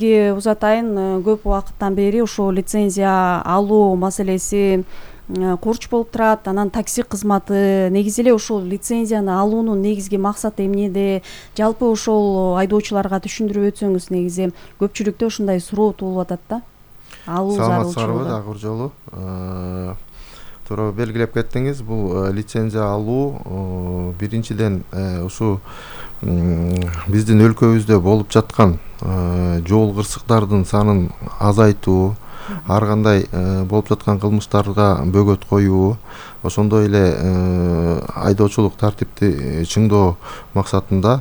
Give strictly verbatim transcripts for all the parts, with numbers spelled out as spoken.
эсиңизге узатайын, көп убакыттан бери ушул лицензия алуу маселеси курч болуп турат. Анан такси кызматы негизи эле ушул лицензияны алуунун негизги максаты эмнеде? Жалпы ошол айдоочуларга түшүндүрүп өтсөңүз, негизи көпчүлүктө ушундай суроо туулуп атат да. Алуу зарылчулугу дагы бир жолу туура белгилеп кеттиңиз. Бул лицензия алуу биринчиден ушу биздин өлкөбүздө болуп жаткан жол кырсыктардын санын азайтуу, ар кандай болуп жаткан кылмыштарга бөгөт коюу, ошондой эле айдоочулук тартипти чыңдоо максатында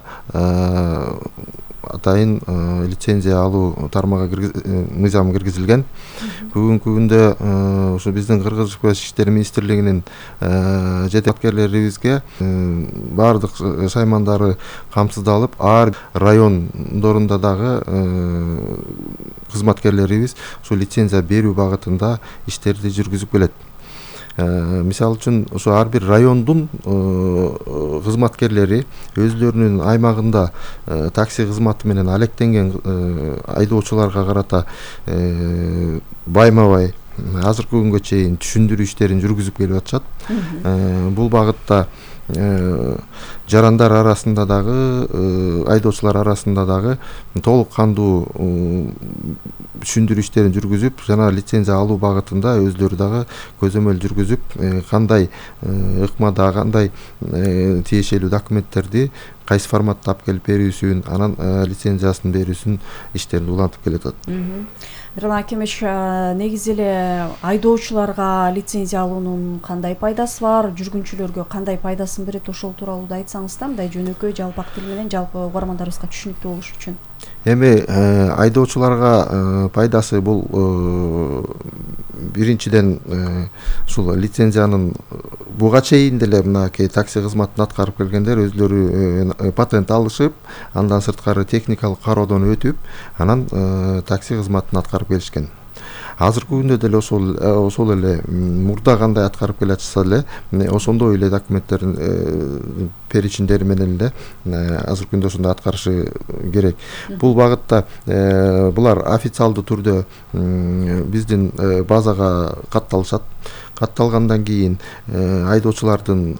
атайын лицензия алуу тармагы мыйзам киргизилген. Бүгүнкү күндө ушу биздин Кыргыз Республикасы Ички иштер министрлигинин жетекчилерибизге баардык шаймандары камсыздалып, ар райондорунда дагы кызматкерлерибиз ушу лицензия берүү багытында иштерди жүргүзүп келет. Мисалы үчүн ошо ар бир райондун кызматкерлери өзлөрүнүн аймагында такси кызматы менен алектенген айдоочуларга карата байма-бай азыркы күнгө чейин түшүндүрүү иштерин жүргүзүп келип атышат. Бул багытта жарандар арасында дагы, айдоочулар арасында дагы толук кандуу түшүндүрүү иштерин жүргүзүп, жана лицензия алуу багытында өзлөрү дагы көзөмөл жүргүзүп, кандай ыкмада, кандай тиешелүү документтерди кайсы форматта алып келип берүүсүн, анан лицензиясын берүүсүн иштерин улантып келатат. Мирон Акимович, негизи эле айдоочуларга лицензия алуунун кандай пайдасы бар, жүргүнчүлөргө кандай пайдасын берет, ошол тууралуу да айтсаңыз да, мындай жөнөкөй жалпак тил менен жалпы угармандарыбызга түшүнүктүү болуш үчүн. Эми айдоочуларга пайдасы бул биринчиден ушул лицензиянын буга чейин деле мынакей такси кызматын аткарып келгендер өзлөрү патент алышып, андан сырткары техникалык кароодон өтүп, анан такси кызматын аткарып келишкен. Азыркы күндө деле ошол ошол эле мурда кандай аткарып келатышса эле, ошондой эле документтердин перечиндери менен эле азыркы күндө ошондой аткарышы керек. Бул багытта булар официалдуу түрдө биздин базага катталышат. Катталгандан кийин айдоочулардын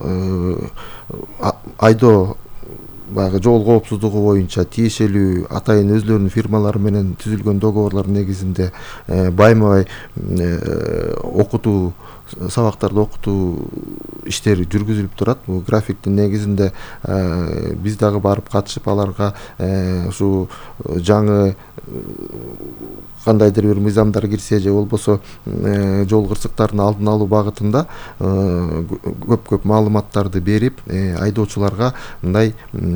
айдоо баягы жол коопсуздугу боюнча тиешелүү атайын өзлөрүнүн фирмалары менен түзүлгөн договорлор негизинде байма-бай окутуу, сабактарды окутуу иштери жүргүзүлүп турат. Бул графиктин негизинде биз дагы барып катышып, аларга ушу жаңы кандайдыр бир мыйзамдар кирсе же болбосо жол кырсыктарын алдын алуу багытында көп-көп маалыматтарды берип, айдоочуларга мындай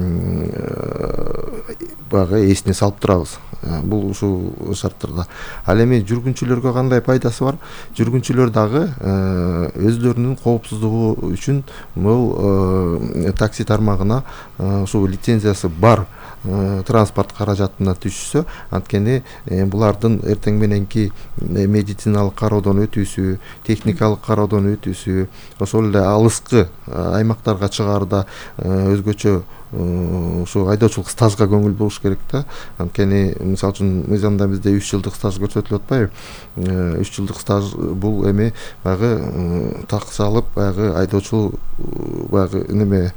баягы эсине салып турабыз. Бул ушул шарттарда. Ал эми жүргүнчүлөргө кандай пайдасы бар? Жүргүнчүлөр дагы өзлөрүнүн коопсуздугу үчүн бул такси тармагына ушул лицензиясы бар транспорт каражатына түшсө, анткени булардын эртең мененки медициналык кароодон өтүүсү, техникалык кароодон өтүүсү, ошол эле алыскы аймактарга чыгаарда өзгөчө ушу айдоочулук стажга көңүл буруш керек да. Анткени мисалы үчүн мыйзамда бизде үч жылдык стаж көрсөтүлүп атпайбы? үч жылдык стаж бул эми баягы таксы алып, баягы айдоочулук баягы неме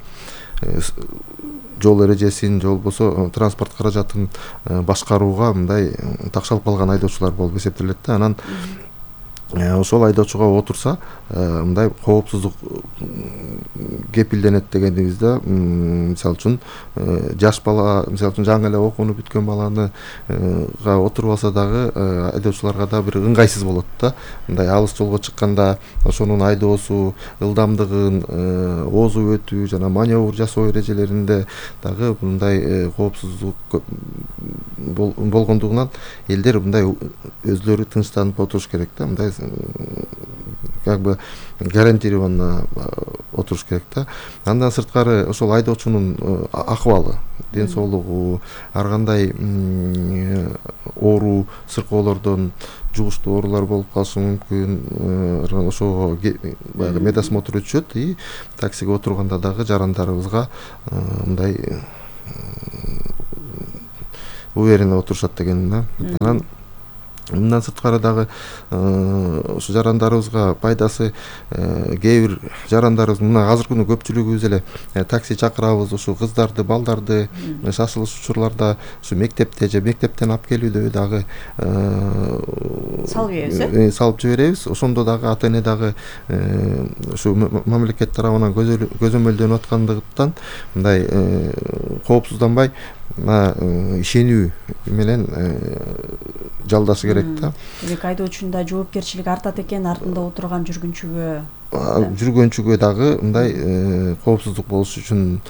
жол эрежесин, же болбосо транспорт каражатын башкарууга мындай такшалып калган айдоочулар болуп эсептелет да. Анан ошол айдоочуга отурса, мындай коопсуздук кепилденет дегенибизде, мисалы үчүн жаш бала, мисалы үчүн жаңы эле окууну бүткөн баланыга отуруп алса дагы айдоочуларга да бир ыңгайсыз болот да. Мындай алыс жолго чыкканда ошонун айдоосу, ылдамдыгын, оозуп өтүү жана маневр жасоо эрежелеринде дагы мындай коопсуздук болгондугунан элдер мындай өзлөрү тынчтанып отуруш керек да. Мындай как бы гарантированно отуруш керек да. Андан сырткары ошол айдоочунун акыбалы, ден соолугу, ар кандай оору, сыркоолордон жугуштуу оорулар болуп калышы мүмкүн. Ошого баягы медосмотр өтүшөт и таксиге отурганда дагы жарандарыбызга мындай уверенно отурушат деген да. Анан мындан сырткары дагы ушу жарандарыбызга пайдасы кээ бир жарандарыбыз мына азыркы күнү көпчүлүгүбүз эле такси чакырабыз, ушу кыздарды, балдарды шашылыш учурларда ушу мектепте же мектептен алып келүүдө дагы салып жиберебиз, салып жиберебиз. Ошондо дагы ата эне дагы ушу мамлекет тарабынан көзөмөлдөнүп аткандыктан мындай коопсузданбай ишенүү менен жалдашы керек да. Демек айдоочунун да жоопкерчилиги артат экен, артында отурган жүргүнчүгө жүргүнчүгө дагы мындай коопсуздук болуш үчүн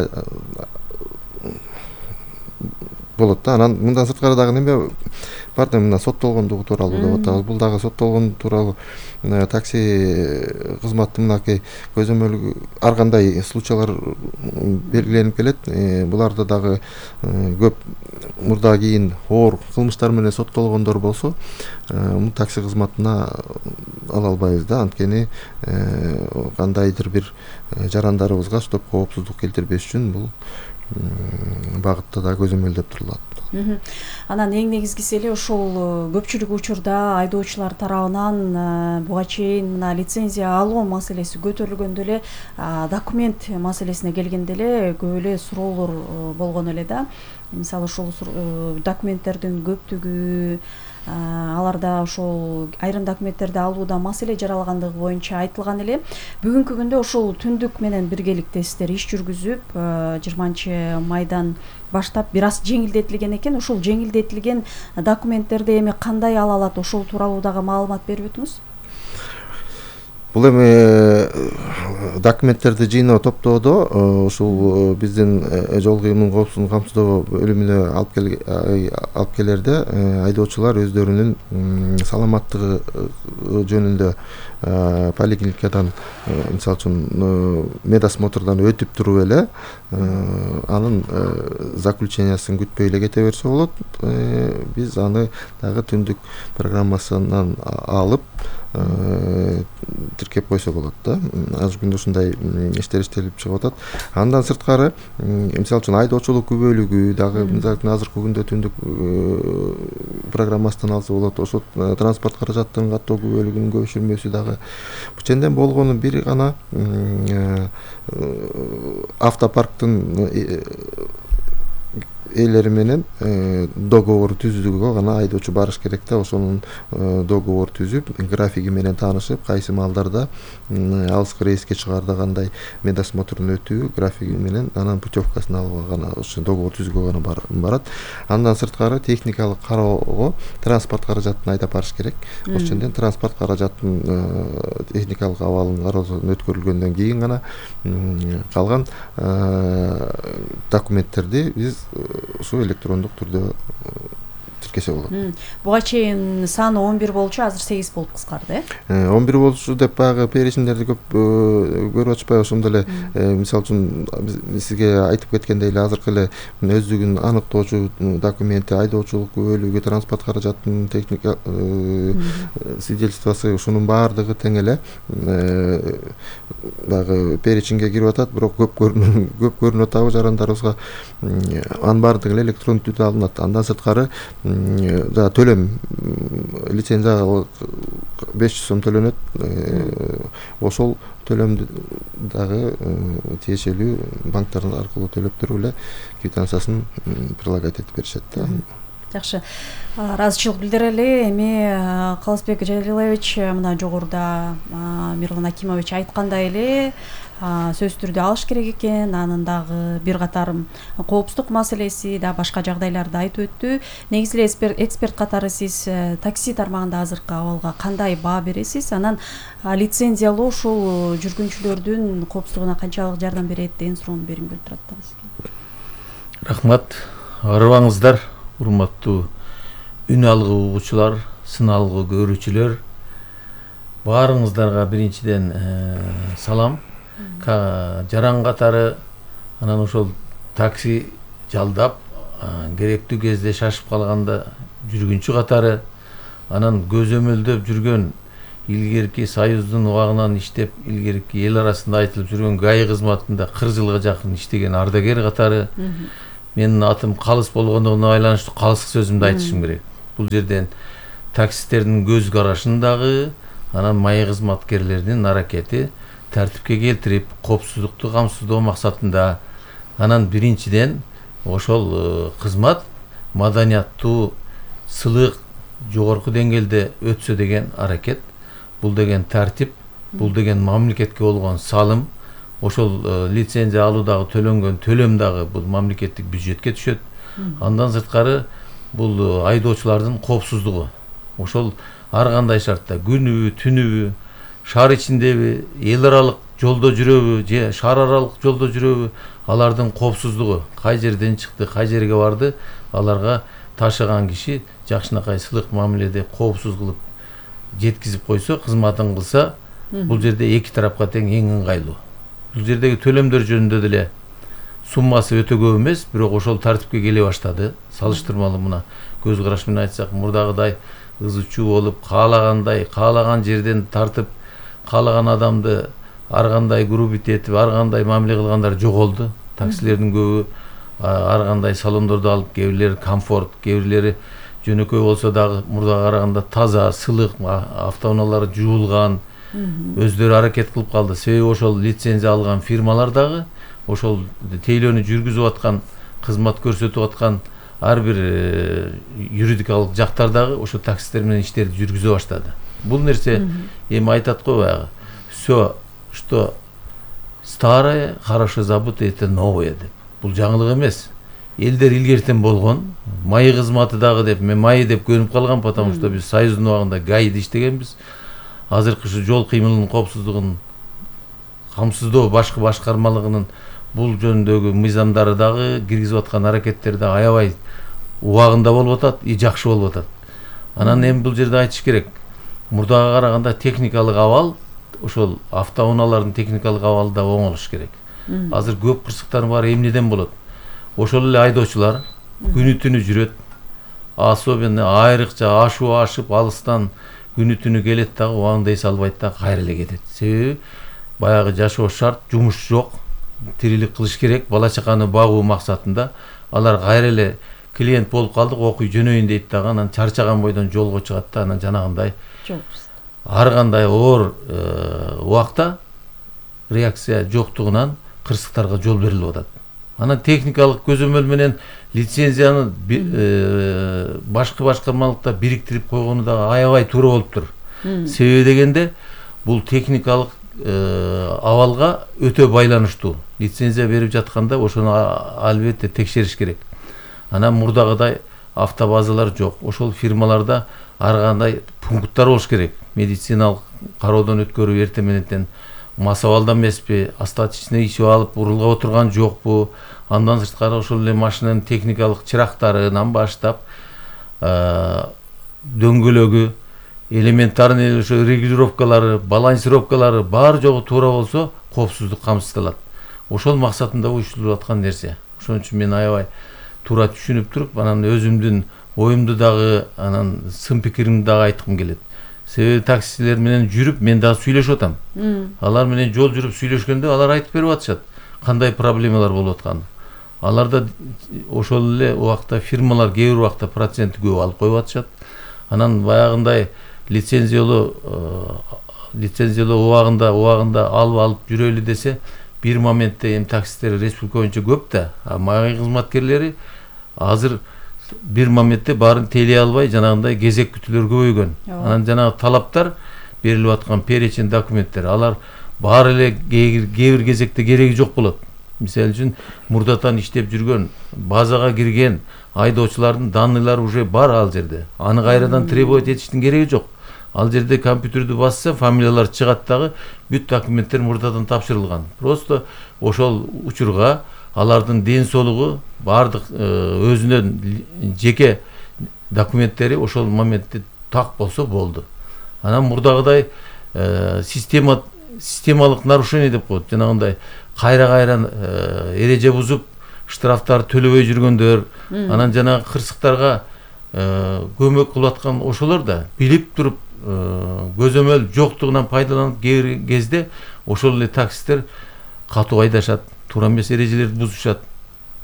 болот да. Анан мындан сырткары дагы неме бар да, мына соттолгондугу тууралуу деп атабыз. Бул дагы соттолгон тууралуу такси кызматы мынакей көзөмөл ар кандай случайлар белгиленип келет. Буларда дагы көп мурда кийин оор кылмыштар менен соттолгондор болсо, бул такси кызматына ала албайбыз да. Анткени кандайдыр бир жарандарыбызга оштоп коопсуздук келтирбеш үчүн бул багытта да көзөмөлдөп турулат. Анан эң негизгиси эле ошол көпчүлүк учурда айдоочулар тарабынан буга чейин мына лицензия алуу маселеси көтөрүлгөндө эле документ маселесине келгенде эле көп эле суроолор болгон эле да. Мисалы ошол документтердин көптүгү, аларда ошол айрым документтерди алууда маселе жаралгандыгы боюнча айтылган эле. Бүгүнкү күндө ошол түндүк менен биргеликте сиздер иш жүргүзүп, жыйырманчы майдан баштап бир аз жеңилдетилген экен. Ошол жеңилдетилген документтерди эми кандай ала алат, ошол тууралуу дагы маалымат берип өтүңүз. Бул эми документтерди жыйноо топтоодо ушул биздин жол кыймылын коопсуздугун камсыздоо бөлүмүнө алып келерде айдоочулар өздөрүнүн саламаттыгы жөнүндө поликлиникадан, мисалы үчүн медосмотрдан өтүп туруп эле анын заключениясын күтпөй эле кете берсе болот. Биз аны дагы түндүк программасынан алып тиркеп койсо болот да. Азыр күндө ушундай иштер иштелип чыгып атат. Андан сырткары, мисалы үчүн айдоочулук күбөлүгү дагы азыркы күндө түндүк программасынан алса болот. Ошо транспорт каражаттарын каттоо күбөлүгүнүн көбүшүрмөсү дагы бученден болгону бир гана автопарктын ээлери менен договор түзүүгө гана айдоочу барыш керек да. Ошонун договор түзүп, графиги менен таанышып, кайсы маалдарда алыскы рейске чыгаарда кандай медосмотрун өтүү графиги менен анан путевкасын алууга гана ошо договор түзүүгө гана барат. Андан сырткары техникалык кароого транспорт каражатын айдап барыш керек. Ошондон транспорт каражатынын техникалык абалын кароодон өткөрүлгөндөн кийин гана калган документтерди биз ушу электрондук түрдө тиркесе болот. Буга чейин саны он бир болчу, азыр сегиз болуп кыскарды, э? он бир болчу деп баягы перечиндерди көп көрүп атышпайбы? Ошондо эле мисалы үчүн сизге айтып кеткендей эле азыркы эле өздүгүн аныктоочу документи, айдоочулук күбөлүгү, транспорт каражатынын техника свидетельствосу, ушунун баардыгы тең эле баягы перечинге кирип атат. Бирок көп көп көрүнүп атабы жарандарыбызга? Анын баардыгы эле электрондук түрдө алынат. Андан сырткары да төлөм, лицензия беш жүз сом төлөнөт. Ошол төлөмдү дагы тиешелүү банктар аркылуу төлөп туруп эле квитанциясын прилагать этип беришет да. Жакшы. Ыраазычылык билдирели. Эми Калысбек Жалилович мына жогоруда Мирлан Акимович айткандай эле сөзсүз түрдө алыш керек экен. Анын дагы бир катар коопсуздук маселеси да башка жагдайларды айтып өттү. Негизи эле эксперт катары сиз такси тармагында азыркы абалга кандай баа бересиз? Анан лицензиялоо ушул жүргүнчүлөрдүн коопсуздугуна канчалык жардам берет деген суроону бериңиз турат. Рахмат. Арыбаңыздар, урматтуу үн алгы угуучулар, сын алгы көрүүчүлөр. Баарыңыздарга биринчиден салам. Жаран катары анан ошол такси жалдап керектүү кезде шашып калганда жүргүнчү катары анан көзөмөлдөп жүргөн илгерки союздун убагынан иштеп илгерки эл арасында айтылып жүргөн ГАИ кызматында кырк жылга жакын иштеген ардагер катары Менин атым Калыс болгондугуна байланыштуу калыс сөзүмдү айтышым керек. Бул жерден таксисттердин көз карашындагы, анан майы кызматкерлеринин аракети тартипке келтирип, коопсуздукту камсыздоо максатында, анан биринчиден ошол кызмат маданияттуу, сылык, жогорку деңгээлде өтсө деген аракет. Бул деген тартип, бул деген мамлекетке болгон салым, ошол лицензия алуудагы төлөнгөн төлөм дагы бул мамлекеттик бюджетке түшөт. Андан сырткары бул айдоочулардын коопсуздугу. Ошол ар кандай шартта күнүбү, түнүбү, шаар ичиндеби, эл аралык жолдо жүрөбү же шаар аралык жолдо жүрөбү, алардын коопсуздугу, кай жерден чыкты, кай жерге барды, аларга ташыган киши жакшынакай сылык мамиледе коопсуз кылып жеткизип койсо, кызматын кылса, бул жерде эки тарапка тең эң ыңгайлуу. Бул жердеги төлөмдөр жөнүндө деле суммасы өтө көп эмес, бирок ошол тартипке келе баштады. Салыштырмалуу мына көз караш менен айтсак, мурдагыдай ызы-чуу болуп, каалагандай, каалаган жерден тартып, каалаган адамды ар кандай грубить этип, ар кандай мамиле кылгандар жок болду. Таксилердин көбү ар кандай салондорду алып, кээ бирлери комфорт, кээ бирлери жөнөкөй болсо дагы мурдага караганда таза, сылык, автоунаалары жуулган, өздөрү аракет кылып калды. Себеби ошол лицензия алган фирмалар дагы ошол тейлөөнү жүргүзүп аткан, кызмат көрсөтүп аткан ар бир юридикалык жактар дагы ошо таксисттер менен иштерди жүргүзө баштады. Бул нерсе эми айтат го баягы, всё, что старое хорошо забыто, это новое деп. Бул жаңылык эмес. Элдер илгертен болгон, майы кызматы дагы деп, мен майы деп көнүп калгам, потому что биз союздун убагында гаиде иштегенбиз. Азыркы ушу жол кыймылынын коопсуздугун камсыздоо башкы башкармалыгынын бул жөнүндөгү мыйзамдары дагы, киргизип аткан аракеттери да аябай убагында болуп атат, и жакшы болуп атат. Анан эми бул жерде айтыш керек, мурдага караганда техникалык абал, ошол автоунаалардын техникалык абалы да оңолуш керек. Азыр көп кырсыктар бар, эмнеден болот? Ошол эле айдоочулар күнү түнү жүрөт, особенно айрыкча ашуу ашып, алыстан күнү түнү келет дагы убагында эс албайт да кайра эле кетет. Себеби баягы жашоо шарт, жумуш жок, тирилик кылыш керек, бала чаканы багуу максатында алар кайра эле клиент болуп калдык, окуй жөнөйүн дейт дагы, анан чарчаган бойдон жолго чыгат да, анан жанагындай ар кандай оор убакта реакция жоктугунан кырсыктарга жол берилип атат. Анан техникалык көзөмөл менен лицензияны башкы башкармалыкта бириктирип койгону да аябай туура болуптур. Себеби дегенде бул техникалык абалга өтө байланыштуу. Лицензия берип жатканда ошону албетте текшериш керек. Анан мурдагыдай автобазалар жок. Ошол фирмаларда ар кандай пункттар болуш керек. Медициналык кароодон өткөрүп эртең менен масабалда эмеспи, остаточный ичип алып урулга отурган жокпу. Андан сырткары ошол эле машинанын техникалык чырактарынан баштап дөңгөлөгү, элементарный ошо регулировкалары, балансировкалары баары жогу туура болсо, коопсуздук камсыздалат. Ошол максатында уюштурулуп аткан нерсе. Ошон үчүн мен аябай туура түшүнүп туруп, анан өзүмдүн оюмду дагы, анан сын пикиримди дагы айткым келет. Себеби таксилер менен жүрүп мен дагы сүйлөшүп атам. Алар менен жол жүрүп сүйлөшкөндө алар айтып берип атышат кандай проблемалар болуп атканын. Аларда ошол эле убакта фирмалар кээ бир убакта проценти көп алып коюп атышат. Анан баягындай лицензиялоо лицензиялоо убагында убагында алып алып жүрөлү десе, бир моментте эми таксисттер республика боюнча көп да, а майы кызматкерлери азыр бир моментте баарын тейлей албай, жанагындай кезек күтүүлөр көбөйгөн. Анан жанагы талаптар берилип аткан перечень документтер, алар баары эле кээ бир кезекте кереги жок болот. Мисалы үчүн мурдатан иштеп жүргөн, базага кирген айдоочулардын данныйлары уже бар ал жерде. Аны кайрадан требовать этиштин кереги жок. Ал жерде компьютерди басса, фамилиялар чыгат дагы, бүт документтер мурдадан тапшырылган. Просто ошол учурга алардын ден соолугу, бардык өзүнүн жеке документтери ошол моментте так болсо болду. Анан мурдагыдай система системалык нарушение деп коет. Жанагындай кайра-кайра эреже бузуп, штрафтар төлөбөй жүргөндөр, анан жанагы кырсыктарга көмөк кылып аткан ошолор да билип туруп көзөмөл жоктугунан пайдаланып кээ бир кезде ошол эле таксисттер катуу айдашат, туура эмес эрежелерди бузушат.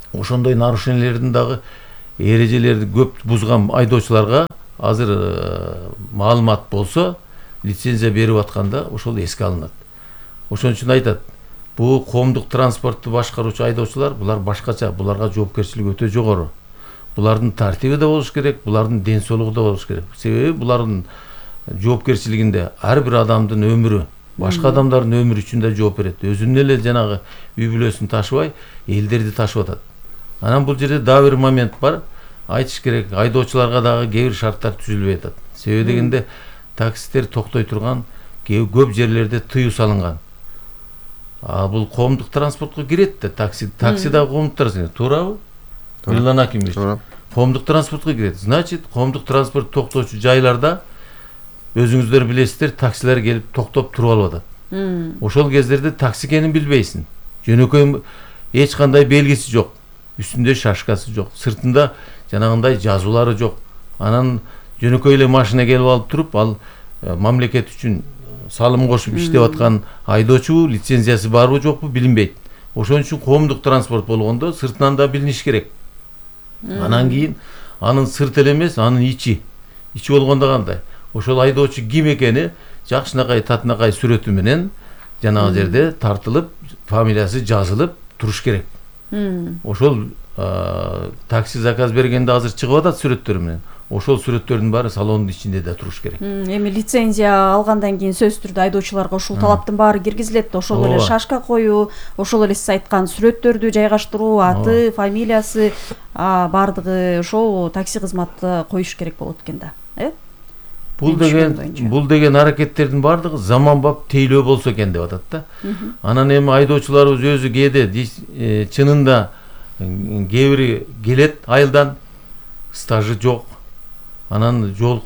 ошондой нарушениелердин дагы эрежелерди көп бузган айдоочуларга азыр маалымат болсо лицензия берип атканда ошол эске алынат. Ошон үчүн айтат, бул коомдук транспортту башкаруучу айдоочулар булар башкача, буларга жоопкерчилиги өтө жогору. Булардын тартиби да болуш керек, булардын ден соолугу да болуш керек. Себеби булардын жоопкерчилигинде ар бир адамдын өмүрү, башка адамдардын өмүрү үчүн да жооп берет. Өзүнүн эле жанагы үй бүлөсүн ташыбай, элдерди ташып атат. Анан бул жерде дагы бир момент бар. Айтыш керек, айдоочуларга дагы кээ бир шарттар түзүлбөй атат. Себеби дегенде такситтер токтой турган көп жерлерде тыюу салынган. А бул коомдук транспортко кирет да, такси, такси дагы коомдук транспорт, туурабы? Ерлан Акимович. Коомдук транспортко кирет. Значит, коомдук транспорт токтоочу жайларда өзүңүздөр билесиздер, таксилер келип токтоп туруп алып атат. Ошол кездерде такси экенин билбейсиң. Жөнөкөй эч кандай белгиси жок. Үстүндө шашкасы жок, сыртында жанагындай жазуулары жок. Анан жөнөкөй эле машина келип алып туруп, ал мамлекет үчүн салым кошуп иштеп аткан айдоочу, лицензиясы барбы жокпу билинбейт. Ошон үчүн коомдук транспорт болгондо сыртынан да билиниш керек. Анан кийин анын сырты эле эмес, анын ичи. Ичи болгондо кандай? Ошол айдоочу ким экени жакшынакай татынакай сүрөтү менен жанагы жерде тартылып, фамилиясы жазылып туруш керек. Ошол такси заказ бергенде азыр чыгып атат сүрөттөр менен. Ошол сүрөттөрдүн баары салондун ичинде да туруш керек. Эми лицензия алгандан кийин сөзсүз түрдө айдоочуларга ушул талаптын баары киргизилет. Ошол эле шашка коюу, ошол эле сиз айткан сүрөттөрдү жайгаштыруу, аты, фамилиясы баардыгы ошол такси кызматты коюш керек болот экен да, э? Бул деген, бул деген аракеттердин баардыгы заманбап тейлөө болсо экен деп атат да. Анан эми айдоочуларыбыз өзү кээде чынында кээ бири келет айылдан, стажы жок. Анан жол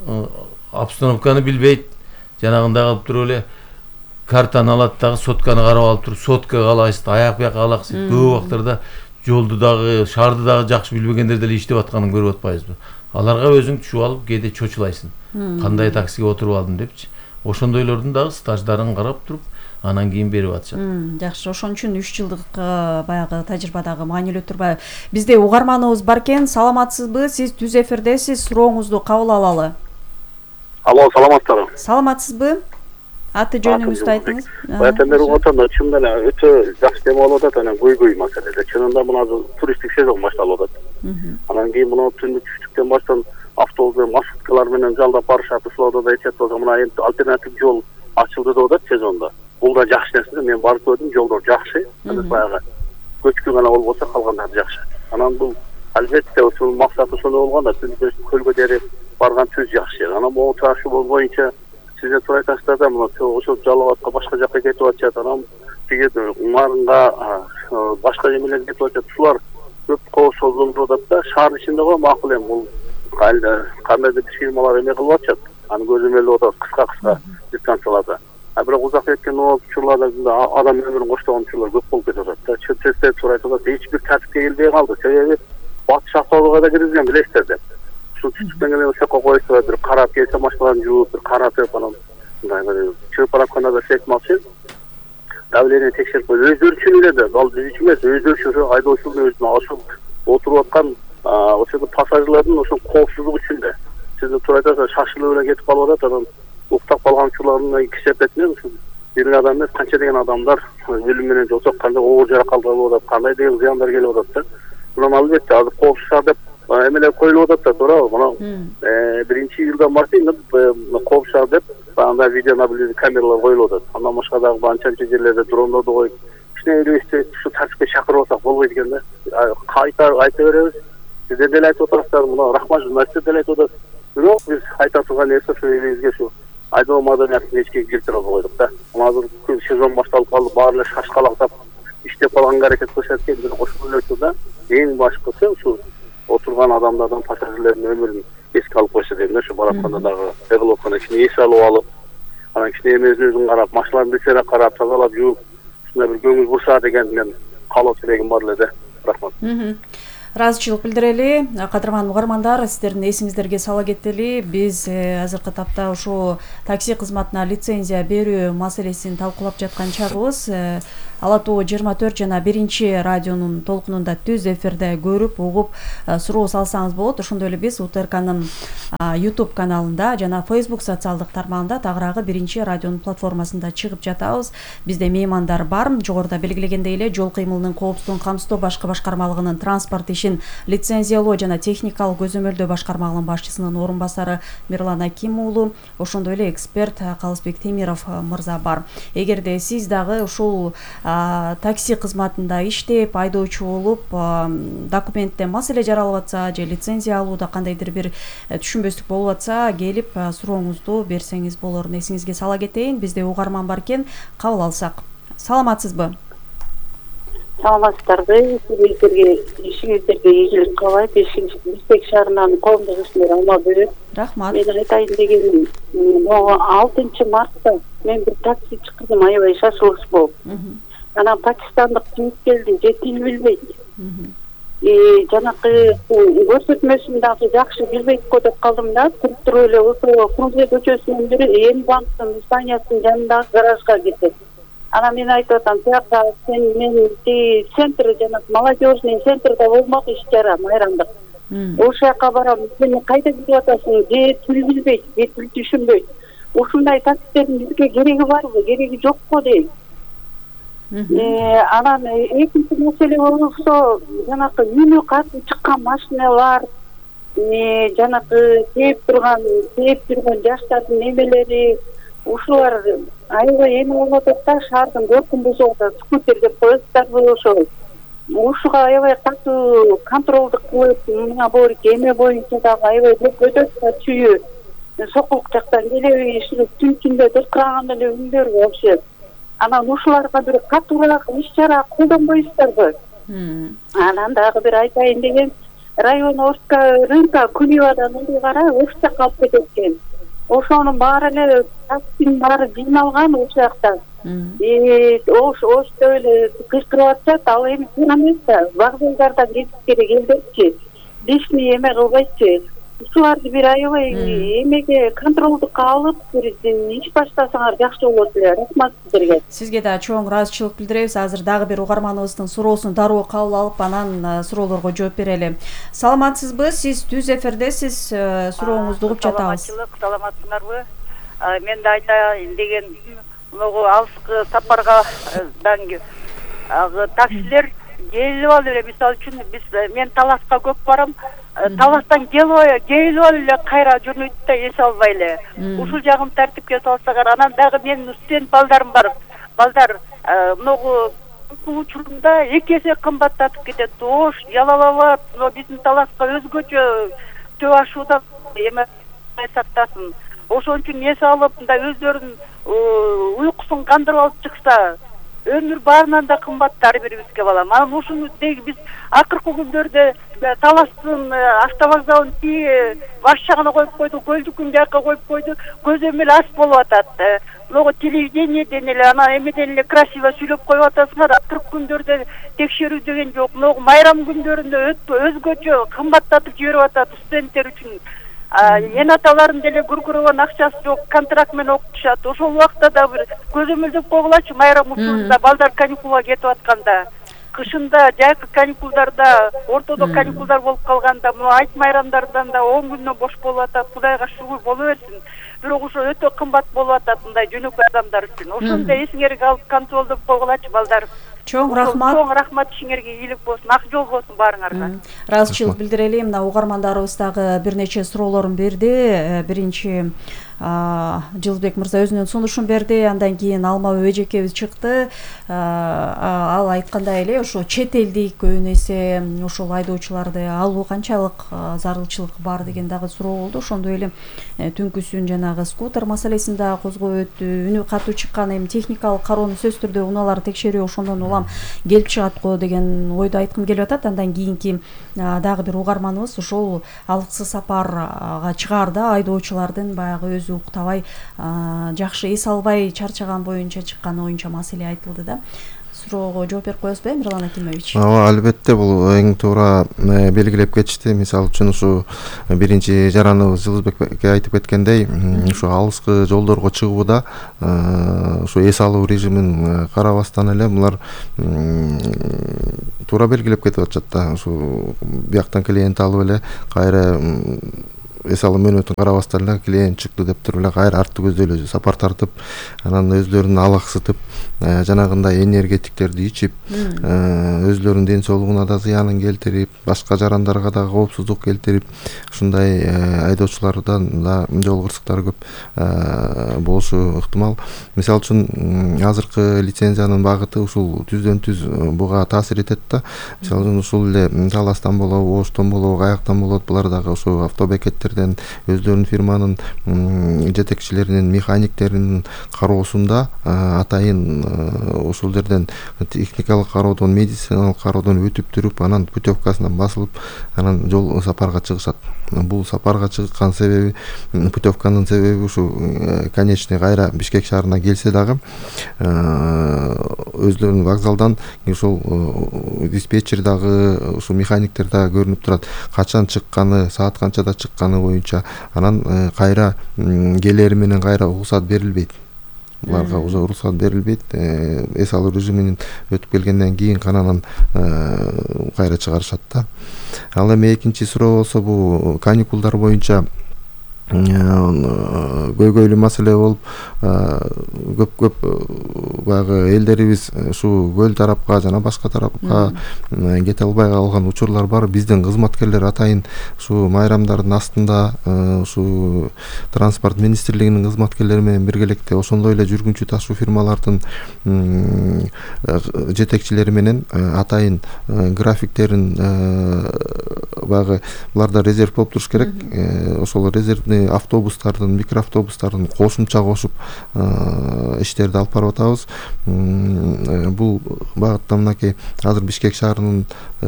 обстановканы билбейт. Жанагында калып туруп эле картаны алат дагы сотканы карап алып туруп, сотка калайсыз, аяк бияка калаксыз. Көп убактарда жолду дагы, шаарды дагы жакшы билбегендер деле иштеп атканын көрүп атпайбызбы? Аларга өзүң түшүп алып, кээде чочулайсың. Кандай таксиге отуруп алдым депчи. Ошондойлордун дагы стаждарын карап туруп, анан кийин берип атышат. Жакшы, ошон үчүн үч жылдык баягы тажрыйбадагы маанилүү турбай. Бизде угарманыбыз бар экен. Саламатсызбы? Сиз түз эфирдесиз. Сурооңузду кабыл алалы. Алло, саламатсызбы? Саламатсызбы? Аты жөнүңүздү айтыңыз. Батендер отондо чынында эле өтө жакшы тема болуп атат, анан көйгөй маселеде. Чынында мына туристтик сезон башталып атат. Анан кийин мына түндүк түштүктөн баштап автобус маршруткалар менен жалдап барышат, ушуларда да эчет болсо мына эми альтернатив жол ачылды деп атат сезонда. Бул да жакшы нерсе. Мен барып көрдүм, жолдор жакшы. Анан баягы көчкү гана болбосо калгандары жакшы. Анан бул албетте ушул максаты ошондой болгондо түз көлгө дери барган түз жакшы. Анан могу ташы боюнча сизге туура айтасыздар да, мына ошол Жалал-Абадка башка жакка кетип атышат. Анан тиги Умарынга башка жерлерге кетип атышат. Ушулар көп коо созулуп атат да. Шаар ичинде го макул эми бул кандайдыр бир фирмалар эме кылып атышат. Аны көзөмөлдөп атат кыска-кыска дистанцияларда. А бирок узак кеткен учурларда адам өмүрүн коштогон учурлар көп болуп кетип атат да. Чөптөстөр туура айтып атат, эч бир тартипке келбей калды. Себеби батыш автоолуга да киргизген, билесиздер да. Ушул түштүктөн келген ошоко коюштур, бир карап келсе машиналарын жууп, бир каратып, анан мындай бир чөп аратканда да сек машин давление текшерип коюп, өздөрү үчүн эле да, ал биз үчүн эмес, өздөрү үчүн айдоочунун өзүнүн ошол отуруп аткан ошол пассажирлердин ошол коопсуздугу үчүн да. Сиз туура айтасыз, шашылып эле кетип калып атат, анан уктап калган учурлардын кисепетинен ушул бир адам эмес, канча деген адамдар өлүм менен жолсок, кандай оор жаракат алып атат, кандай деген зыяндар келип атат да. Мына албетте азыр коопсуз шаар деп эмелер коюлуп атат да, туурабы? Мына биринчи июлдан баштап коопсуз шаар деп андай видео наблюдение камералар коюлуп атат. Андан башка дагы анча-анча жерлерде дрондорду коюп, кичине эле ушу тартипке чакырып атсак болбойт экен да. Кайта айта беребиз. Сиздер деле айтып атасыздар, мына рахмат, журналисттер деле айтып атат. Бирок биз айта турган нерсе ушу элибизге ушу айдоо маданиятын эчке келтире албайдык да. Азыр сезон башталып калды, баары эле шашкалактап иштеп калганга аракет кылышат экен. Бирок ошол эле да эң башкысы ушу отурган адамдардан, пассажирлердин өмүрүн эске алып койсо дейм да. Ушу баратканда дагы эгилип атканда кичине эс алып алып, анан кичине эмесин өзүн карап, машиналарын бетсерээк карап, тазалап жууп, ушундай бир көңүл бурса деген мен каалоо тилегим бар эле да. Рахмат. Ыраазычылык билдирели. Кадырман угармандар, сиздердин эсиңиздерге сала кетели, биз азыркы тапта ушул такси кызматына лицензия берүү маселесин талкуулап жаткан чагыбыз. Ала тоо жыйырма төрт жана биринчи радионун толкунунда түз эфирде көрүп угуп суроо салсаңыз болот. Ошондой эле биз УТРКнын YouTube каналында жана Facebook социалдык тармагында тагыраагы биринчи радионун платформасында чыгып жатабыз. Бизде меймандар бар. Жогоруда белгилегендей эле жол кыймылынын коопсуздугун камсыздоо башкы башкармалыгынын транспорт ишин лицензиялоо жана техникалык көзөмөлдөө башкармалыгынын башчысынын орун басары Мирлан Аким уулу, ошондой эле эксперт Калысбек Темиров мырза бар. Эгерде сиз дагы ушул такси кызматында иштеп, айдоочу болуп, документте маселе жаралып атса же лицензия алууда кандайдыр бир түшүнбөстүк болуп атса, келип сурооңузду берсеңиз болорун эсиңизге сала кетейин. Бизде угарман бар экен, кабыл алсак. Саламатсызбы? Саламатсыздарбы? Сиздерге ишиңиздерге ийгилик каалайт. Бишкек шаарынын коомдук ишмер алма бөлөт. Рахмат. Мен айтайын дегеним, могу алтынчы мартта мен бир такси чакырдым, аябай шашылыш болуп. Анан пакистандык жигит келди, жети тил билбейт. Жанакы көрсөтмөсүн дагы жакшы билбейт го деп калдым да, туруп туруп эле ошо Фрунзе көчөсүнүн бири Эм банктын зданиясынын жанындагы гаражга кетет. Анан мен айтып атам, тияка сен мен центр жана молодежный центрда болмок иш чара майрамдык. Ошол жака барам, сен кайда кетип атасың? Же тил билбейт, же тил түшүнбөйт. Ушундай таксистердин бизге кереги барбы, кереги жокпу дейт. Анан экинчи маселе болсо, жанакы үнү катып чыккан машиналар, жанакы тээп турган, тээп жүргөн жаштардын немелери, ушулар аябай эме болуп атат да, шаардын көркүн бузуп атат, скутер деп коесуздарбы ошол. Ушуга аябай катуу контролдук кылып, мына боорик эме боюнча дагы аябай көдөт чүйү. Сокулук жактан келеби, ушул түн-түндө дыркыраган эле үндөр вообще. Анан ушуларга бир катуураак иш чара колдонбойсуздарбы? Анан дагы бир айтайын деген, район Орска рынка Кулевадан эле кара Орска калып кетет экен. Ошонун баары эле таксинин баары жыйналган ошол жакта. Ошо эле кыйкырып атышат, ал эми туура эмес да. Вокзалдардан кетип керек элдерчи. Лишний эме кылбайчы. Ушуларды бир аябай эмеге контролдукка алып, бир иш баштасаңар жакшы болот эле. Рахмат сиздерге. Сизге да чоң ыраазычылык билдиребиз. Азыр дагы бир угарманыбыздын суроосун дароо кабыл алып, анан суроолорго жооп берели. Саламатсызбы? Сиз түз эфирдесиз, сурооңузду угуп жатабыз. Саламатчылык, саламатсыңарбы? Мен да айтайын деген, могу алыскы сапарга таксилер келип алып эле, мисалы үчүн биз мен Таласка көп барам. Таластан келип келип алып эле кайра жөнөйт да, эс албай эле. Ушул жагын тартипке салсагар, анан дагы менин студент балдарым бар. Балдар могу учурунда эки эсе кымбаттатып кетет. Ош, Ялалабад, биздин Таласка өзгөчө төп ашууда эме сактасын. Ошон үчүн эс алып, мында өздөрүнүн уйкусун кандырып алып чыкса, өмүр баарынан да кымбат ар бирибизге балам. Анан ушуну деги биз акыркы күндөрдө Таластын автовокзалын ти баш жагына коюп койду, көлдүкүн жакка коюп койду, көзөмөл ас болуп атат. Могу телевидениеден эле анан эмеден эле красиво сүйлөп коюп атасыңар. Акыркы күндөрдө текшерүү деген жок. Могу майрам күндөрүндө өзгөчө кымбаттатып жиберип атат студенттер үчүн. Эн аталарын деле гүргүрөгөн акчасы жок, контракт менен окутушат. Ошол убакта да бир көзөмөлдөп койгулачы, майрам учурунда балдар каникулга кетип атканда. Кышында, жайкы каникулдарда, ортодо каникулдар болуп калганда, мына айт майрамдардан да он күннөн бош болуп атат. Кудайга шүгүр боло берсин. Бирок ошо өтө кымбат болуп атат мындай жөнөкөй адамдар үчүн. Ошондо эсиңерге алып контролдоп койгулачы балдар. Чоң рахмат. Чоң рахмат, ишиңерге ийгилик болсун, ак жол болсун баарыңарга. Ыраазычылык билдирели. Мына угармандарыбыз дагы бир нече суроолорун берди. Биринчи Жылбек мырза өзүнүн сунушун берди, андан кийин Алмабек эжекебиз чыкты. Ал айткандай эле ошо чет элдик көбүн эсе ошол айдоочуларды алуу канчалык зарылчылык бар деген дагы суроо болду. Ошондой эле түнкүсүн жанагы скутер маселесин да козгоп өттү. Үнү катуу чыккан, эми техникалык кароону сөзсүз түрдө унаалар текшерүү ошондон улам келип чыгат го деген ойду айткым келип атат. Андан кийинки дагы бир угарманыбыз ошол алыксыз сапарга чыгаарда айдоочулардын баягы өзү уктабай, жакшы эс албай чарчаган боюнча чыккан оюнча маселе айтылды да. суроого жооп берип коесузбу, э, Мирлан Акимович? Ооба, албетте, бул эң туура белгилеп кетишти. Мисалы үчүн ушу биринчи жараныбыз Жылызбек айтып кеткендей, ушу алыскы жолдорго чыгууда ушу эс алуу режимин карабастан эле булар туура белгилеп кетип атышат да. Ушу бияктан клиент алып эле кайра эс алуу мөөнөтүн карабастан эле клиент чыкты деп туруп эле кайра артты көздөй сапар тартып, анан өздөрүн алаксытып, жанагындай энергетиктерди ичип, өзлөрүнүн ден соолугуна да зыянын келтирип, башка жарандарга да коопсуздук келтирип, ушундай айдоочулардан да жол кырсыктары көп болушу ыктымал. Мисалы үчүн азыркы лицензиянын багыты ушул түздөн түз буга таасир этет да. Мисалы үчүн ушул эле Таластан болобу, Оштон болобу, каяктан болот, булар дагы ошо автобекеттерден өздөрүнүн фирманын жетекчилеринин, механиктеринин кароосунда атайын ошол жерден техникалык кароодон, медициналык кароодон өтүп туруп, анан путевкасынан басылып, анан жол сапарга чыгышат. Бул сапарга чыккан себеби, путевканын себеби ушу конечный кайра Бишкек шаарына келсе дагы өздөрүнүн вокзалдан ошол диспетчер дагы, ушу механиктер дагы көрүнүп турат. Качан чыкканы, саат канчада чыкканы боюнча, анан кайра келери менен кайра уруксат берилбейт. Буларга уже уруксат берилбейт. Эс алуу режиминин өтүп келгенден кийин кананан кайра чыгарышат да. Ал эми экинчи суроо болсо, бул каникулдар боюнча көйгөйлүү маселе болуп, көп-көп баягы элдерибиз ушу көл тарапка жана башка тарапка кете албай калган учурлар бар. Биздин кызматкерлер атайын ушу майрамдардын астында ушу транспорт министрлигинин кызматкерлери менен биргеликте ошондой эле жүргүнчү ташуу фирмалардын жетекчилери менен атайын графиктерин баягы буларда резерв болуп туруш керек. Ошол резервный автобустардын, микроавтобустардын кошумча кошуп иштерди алып барып атабыз. Бул багытта мынакей азыр Бишкек шаарынын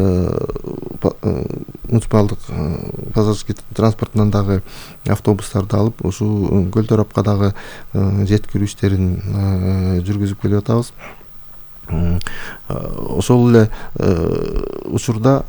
муниципалдык пассажирский транспортунан дагы автобустарды алып, ушу көл тарапка дагы жеткирүү иштерин жүргүзүп келип атабыз. Ошол эле учурда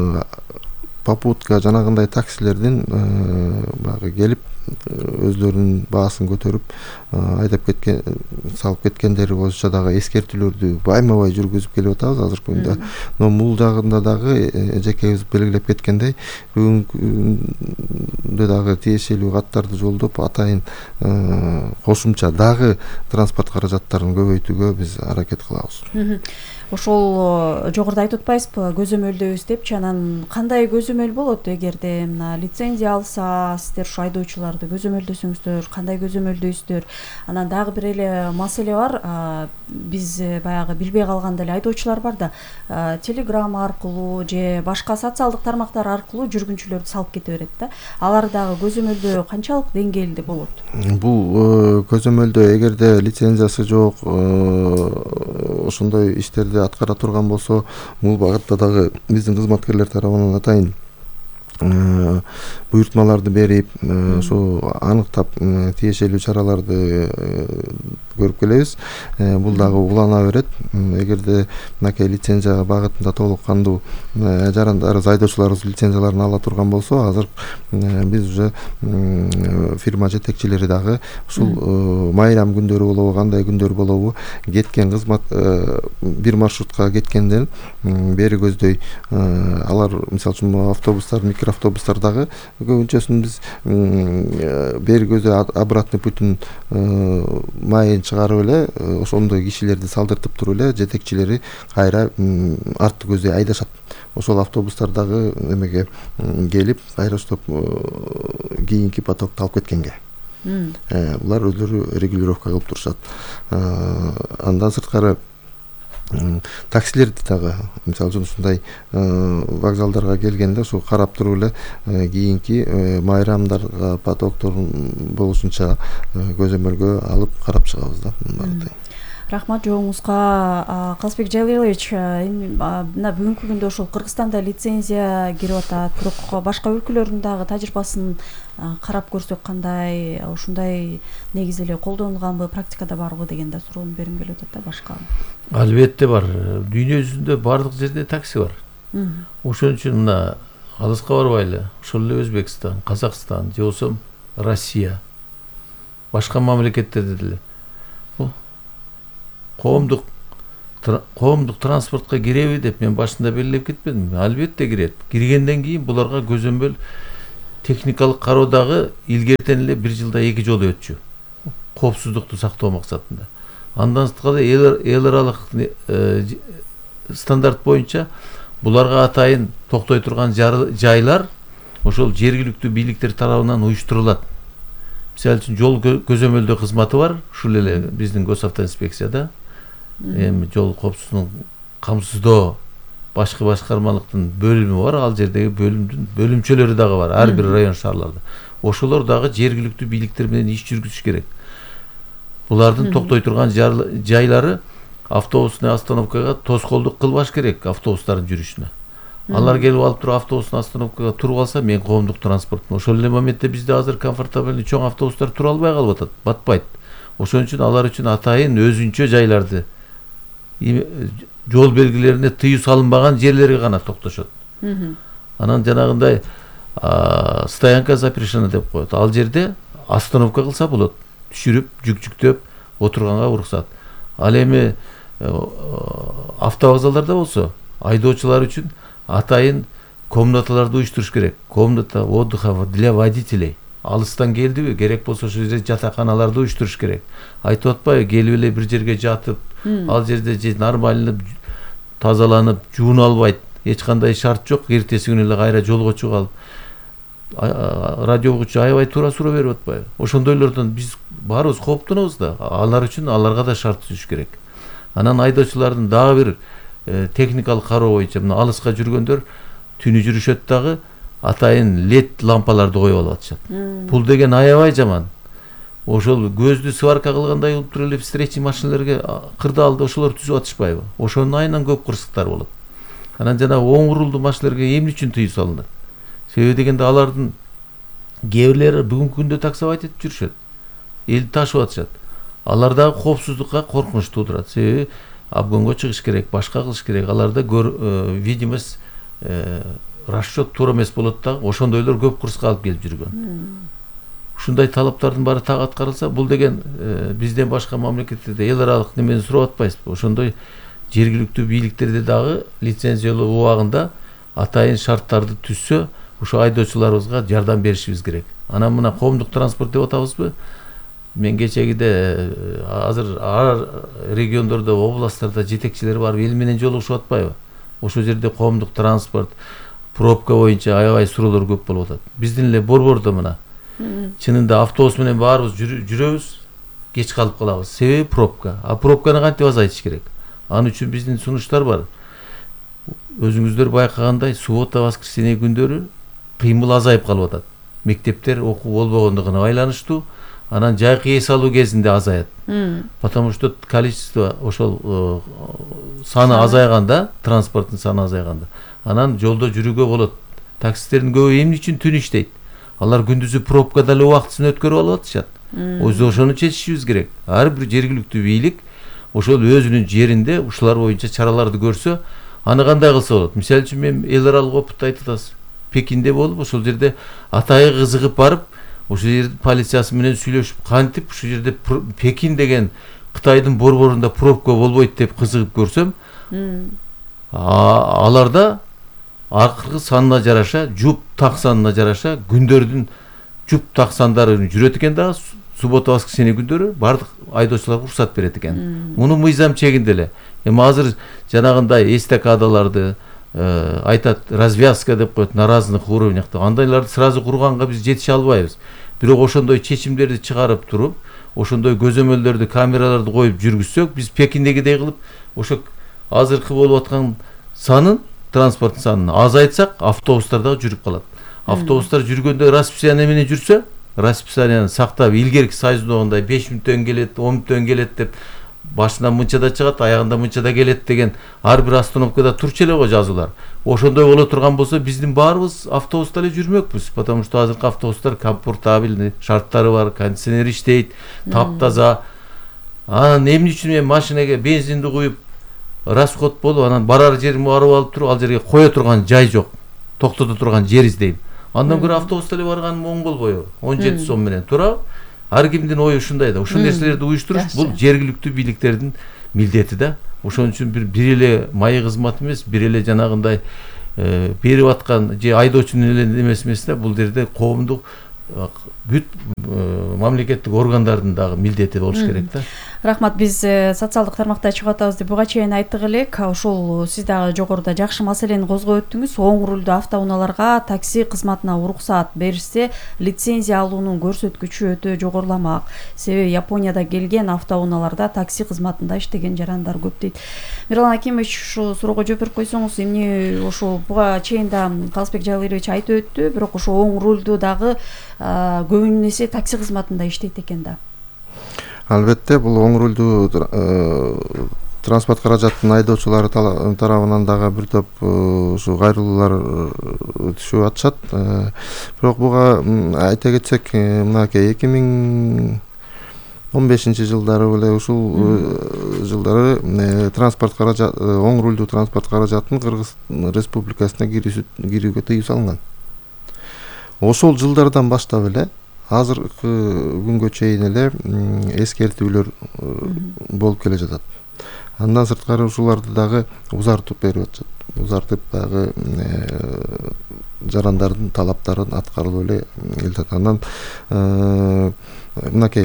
попутка жанагындай таксилердин баягы келип өзлөрүнүн баасын көтөрүп айдап кеткен, салып кеткендери боюнча дагы эскертүүлөрдү байма-бай жүргүзүп келип атабыз азыркы күндө. Но бул жагында дагы жекебиз белгилеп кеткендей, бүгүнкү күндө дагы тиешелүү каттарды жолдоп, атайын кошумча дагы транспорт каражаттарын көбөйтүүгө биз аракет кылабыз. Ошол жогоруда айтып атпайсызбы, көзөмөлдөйбүз депчи, анан кандай көзөмөл болот эгерде мына лицензия алса, сиздер ушу айдоочуларды көзөмөлдөсөңүздөр, кандай көзөмөлдөйсүздөр? Анан дагы бир эле маселе бар, биз баягы билбей калган деле айдоочулар бар да, телеграмма аркылуу же башка социалдык тармактар аркылуу жүргүнчүлөрдү салып кете берет да. Алар дагы көзөмөлдөө канчалык деңгээлде болот? Бул көзөмөлдөө эгерде лицензиясы жок, ошондой иштерди аткара турган болсо, бул багытта дагы биздин кызматкерлер тарабынан атайын буйртмаларды берип, ошо аныктап тиешелүү чараларды көрүп келебиз. Бул дагы улана берет. Эгерде мынакей лицензия багытында толук кандуу жарандар, айдоочуларыбыз лицензияларын ала турган болсо, азыр биз уже фирма жетекчилери дагы ушул майрам күндөрү болобу, кандай күндөр болобу, кеткен кызмат бир маршрутка кеткенден бери көздөй алар, мисалы үчүн автобустар, микроавтобустар дагы көбүнчөсүн биз бери көздөй обратный путун майын чыгарып эле, ошондой кишилерди салдыртып туруп эле жетекчилери кайра артты көздөй айдашат. Ошол автобустар дагы эмеге келип, кайра стоп кийинки потокто алып кеткенге. Булар өздөрү регулировка кылып турушат. Андан сырткары таксилерди дагы, мисалы үчүн ушундай вокзалдарга келгенде ушу карап туруп эле кийинки майрамдарга потоктор болушунча көзөмөлгө алып карап чыгабыз да. Рахмат жоогуңузга. Казбек Жалилович, мына бүгүнкү күндө ошол Кыргызстанда лицензия кирип атат, бирок башка өлкөлөрдүн дагы тажрыйбасын карап көрсөк кандай, ошондой негиз эле колдонулганбы, практикада барбы деген да суроону бергим келип атат да башка. Албетте бар. Дүйнө жүзүндө бардык жерде такси бар. Ошон үчүн мына алыска барбайлы. Ошол эле Өзбекстан, Казакстан, же болсо Россия, башка мамлекеттерде деле коомдук коомдук транспортко киреби деп мен башында белгилеп кетпедим. Албетте кирет. Киргенден кийин буларга көзөмөл техникалык кароодагы илгертен эле бир жылда эки жолу өтчү. Коопсуздукту сактоо максатында. Андан сырткары эл аралык стандарт боюнча буларга атайын токтой турган жайлар ошол жергиликтүү бийликтер тарабынан уюштурулат. Мисалы үчүн жол көзөмөлдөө кызматы бар, ушул эле биздин госавтоинспекцияда. Эми жол коопсуздугун камсыздоо башкы башкармалыктын бөлүмү бар, ал жердеги бөлүмдүн бөлүмчөлөрү дагы бар, ар бир район шаарларда. Ошолор дагы жергиликтүү бийликтер менен иш жүргүзүш керек. Булардын токтой турган жайлары автобусный остановкага тоскоолдук кылбаш керек автобустардын жүрүшүнө. Алар келип алып туруп автобустун остановкага туруп алса, мен коомдук транспорттун ошол эле моментте бизде азыр комфортабельный чоң автобустар тура албай калып атат, батпайт. Ошон үчүн алар үчүн атайын өзүнчө жайларды жол белгилерине тыюу салынбаган жерлерге гана токтошот. Анан жанагындай стоянка запрещена деп коет. Ал жерде остановка кылса болот. Түшүрүп, жүк-жүктөп отурганга уруксат. Ал эми автовокзалдарда болсо, айдоочулар үчүн атайын комнаталарды уюштуруш керек. Комната отдыха для водителей. Алыстан келдиби, керек болсо ошол жерде жатаканаларды уюштуруш керек. Айтып атпайбы, келип эле бир жерге жатып, ал жерде же нормалдуу тазаланып, жууна албайт. Эч кандай шарт жок, эртеси күнү эле кайра жолго чыгып алып, радио угуучу аябай туура суроо берип атпайбы? Ошондойлордон биз баарыбыз кооптонобуз да. Алар үчүн аларга да шарт түзүш керек. Анан айдоочулардын дагы бир техникалык кароо боюнча мына алыска жүргөндөр түнү жүрүшөт дагы атайын лед лампаларды коюп алып атышат. Бул деген аябай жаман. Ошол көздү сварка кылгандай болуп туруп эле встречный машиналарга кырдаалды ошолор түзүп атышпайбы? Ошонун айынан көп кырсыктар болот. Анан жана оң урулду машиналарга эмне үчүн тыюу салынат? Себеби дегенде алардын кээ бирлери бүгүнкү күндө таксовать этип жүрүшөт. Элди ташып атышат. Алар дагы коопсуздукка коркунуч туудурат. Себеби обгонго чыгыш керек, башка кылыш керек. Аларда видимость расчет туура эмес болот да, ошондойлор көп кырсыкка алып келип жүргөн. Ушундай талаптардын баары так аткарылса, бул деген бизден башка мамлекеттерде эл аралык немени сурап атпайсызбы? Ошондой жергиликтүү бийликтерде дагы лицензиялоо убагында атайын шарттарды түзсө, ошо айдоочуларыбызга жардам беришибиз керек. Анан мына коомдук транспорт деп атабызбы? Мен кечегиде азыр ар региондордо, областтарда жетекчилер барып эл менен жолугушуп атпайбы? Ошол жерде коомдук транспорт, пробка боюнча аябай суроолор көп болуп атат. Биздин эле Борбордо мына чынында автобус менен баарыбыз жүрөбүз, кеч калып калабыз. Себеби пробка. А пробканы кантип азайтыш керек? Ан үчүн биздин сунуштар бар. Өзүңүздөр байкагандай, суббота, воскресенье күндөрү кыймыл азайып калып атат. Мектептер окуу болбогондугуна байланыштуу, анан жайкы эс алуу кезинде азаят. Потому что количество ошол саны азайганда, транспорттун саны азайганда, анан жолдо жүрүүгө болот. Таксистердин көбү эмне үчүн түн иштейт? Алар күндүзү пробкада эле убактысын өткөрүп алып атышат. Өзү ошону чечишибиз керек. Ар бир жергиликтүү бийлик ошол өзүнүн жеринде ушулар боюнча чараларды көрсө, аны кандай кылса болот? Мисалы үчүн мен эл аралык опытты айтып атасыз. Пекинде болуп, ошол жерде атайы кызыгып барып, ошол жердин полициясы менен сүйлөшүп, кантип ушул жерде Пекин деген Кытайдын борборунда пробка болбойт деп кызыгып көрсөм, аларда акыркы санына жараша, жуп так санына жараша күндөрдүн жуп так сандарын жүрөт экен да, суббота, воскресенье күндөрү бардык айдоочуларга уруксат берет экен. Муну мыйзам чегинде эле. Эми азыр жанагындай эстакадаларды айтат, развязка деп коет на разных уровнях. Андайларды сразу курганга биз жетише албайбыз. Бирок ошондой чечимдерди чыгарып туруп, ошондой көзөмөлдөрдү, камераларды коюп жүргүзсөк, биз Пекиндегидей кылып, ошо азыркы болуп аткан санын, транспорттун санын азайтсак, автобустар дагы жүрүп калат. Автобустар жүргөндө расписание менен жүрсө, расписанияны сактап, илгерки союздогундай беш мүнөттөн келет, он мүнөттөн келет деп башынан мынчада чыгат, аягында мынчада келет деген ар бир остановкада турчу эле го жазуулар. Ошондой боло турган болсо биздин баарыбыз автобуста эле жүрмөкпүз, потому что азыркы автобустар комфортабельный, шарттары бар, кондиционер иштейт, таптаза. Анан эмне үчүн мен машинага бензинди куюп расход болуп, анан барар жериме барып алып туруп, ал жерге кое турган жай жок, токтото турган жер издейм. Андан көрө автобуста эле барганым оң болбойбу? он жети сом менен тура. Ар кимдин ою ушундай да. Ушул нерселерди уюштуруш бул жергиликтүү бийликтердин милдети да. Ошон үчүн бир бир эле майы кызмат эмес, бир эле жанагындай берип аткан же айдоочунун эле эмес эмес да. Бул жерде коомдук бүт мамлекеттик органдардын дагы милдети болуш керек да. Рахмат, биз социалдык тармакта чыгып атабыз деп буга чейин айттык элек. Ошол сиз дагы жогоруда жакшы маселени козгоп өттүңүз. Оң рулдуу автоунааларга такси кызматына уруксаат беришсе, лицензия алуунун көрсөткүчү өтө жогоруламак. Себеби Японияда келген автоунааларда такси кызматында иштеген жарандар көп дейт. Мирлан Акимович, ушу суроого жооп берип койсоңуз, эмне ошо буга чейин да Калысбек Жагылирович айтып өттү, бирок ошо оң рулдуу дагы көбүн эсе такси кызматында иштейт экен да. Албетте, бул оң рулдуу транспорт каражаттын айдоочулары тарабынан дагы бир топ ушу кайрылуулар түшүп атышат. Бирок буга айта кетсек, мынакей эки миң он бешинчи жылдары эле ушул жылдары транспорт каражат, оң рулдуу транспорт каражатын Кыргыз Республикасына кирүүгө тыюу салынган. Ошол жылдардан баштап эле азыркы күнгө чейин эле эскертүүлөр болуп келе жатат. Андан сырткары ушуларды дагы узартып берип атышат. Узартып дагы жарандардын талаптарын аткарылып эле келатат. Андан мынакей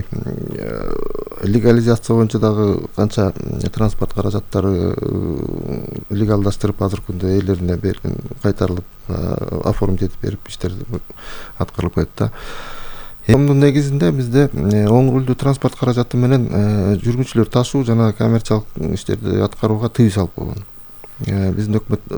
легализация боюнча дагы канча транспорт каражаттары легалдаштырып азыркы күндө элдерине берген, кайтарылып, оформить этип берип иштер аткарылып кетти да. Эмнин негизинде бизде оң рулдуу транспорт каражаты менен жүргүнчүлөр ташуу жана коммерциялык иштерди аткарууга тыюу салып койгон. Биздин өкмөт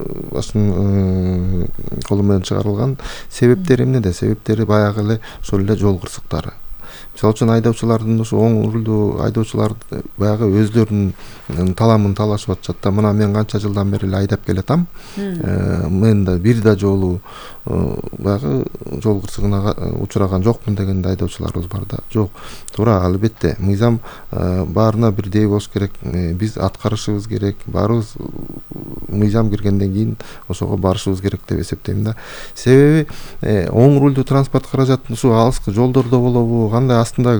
башынын колу менен чыгарылган. Себептери эмнеде? Себептери баягы эле ошол эле жол кырсыктары. Мисалы үчүн айдоочулардын ушу оң рулдуу айдоочулар баягы өздөрүнүн таламын талашып атышат да. Мына мен канча жылдан бери эле айдап келатам. Мен да бир да жолу баягы жол кырсыгына учураган жокмун деген айдоочуларыбыз бар да. Жок. Туура, албетте, мыйзам баарына бирдей болуш керек. Биз аткарышыбыз керек. Баарыбыз мыйзам киргенден кийин ошого барышыбыз керек деп эсептейм да. Себеби оң рулдуу транспорт каражатын ушу алыскы жолдордо болобу, кандай астында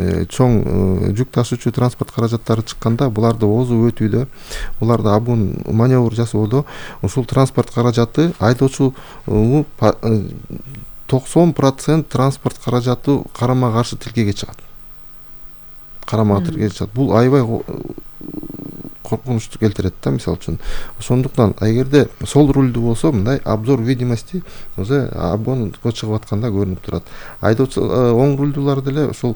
чоң жүк ташуучу транспорт каражаттары чыкканда, буларды озуп өтүүдө, буларды абун маневр жасоодо ушул транспорт каражаты айдоочу токсон процент транспорт каражаты карама каршы тилкеге чыгат. Карама тилкеге чыгат. Бул аябай коркунучту келтирет да, мисалы үчүн. Ошондуктан эгерде сол рулдуу болсо, мындай обзор видимости уже обгонго чыгып атканда көрүнүп турат. Айдоочу оң рулдуулар деле ошол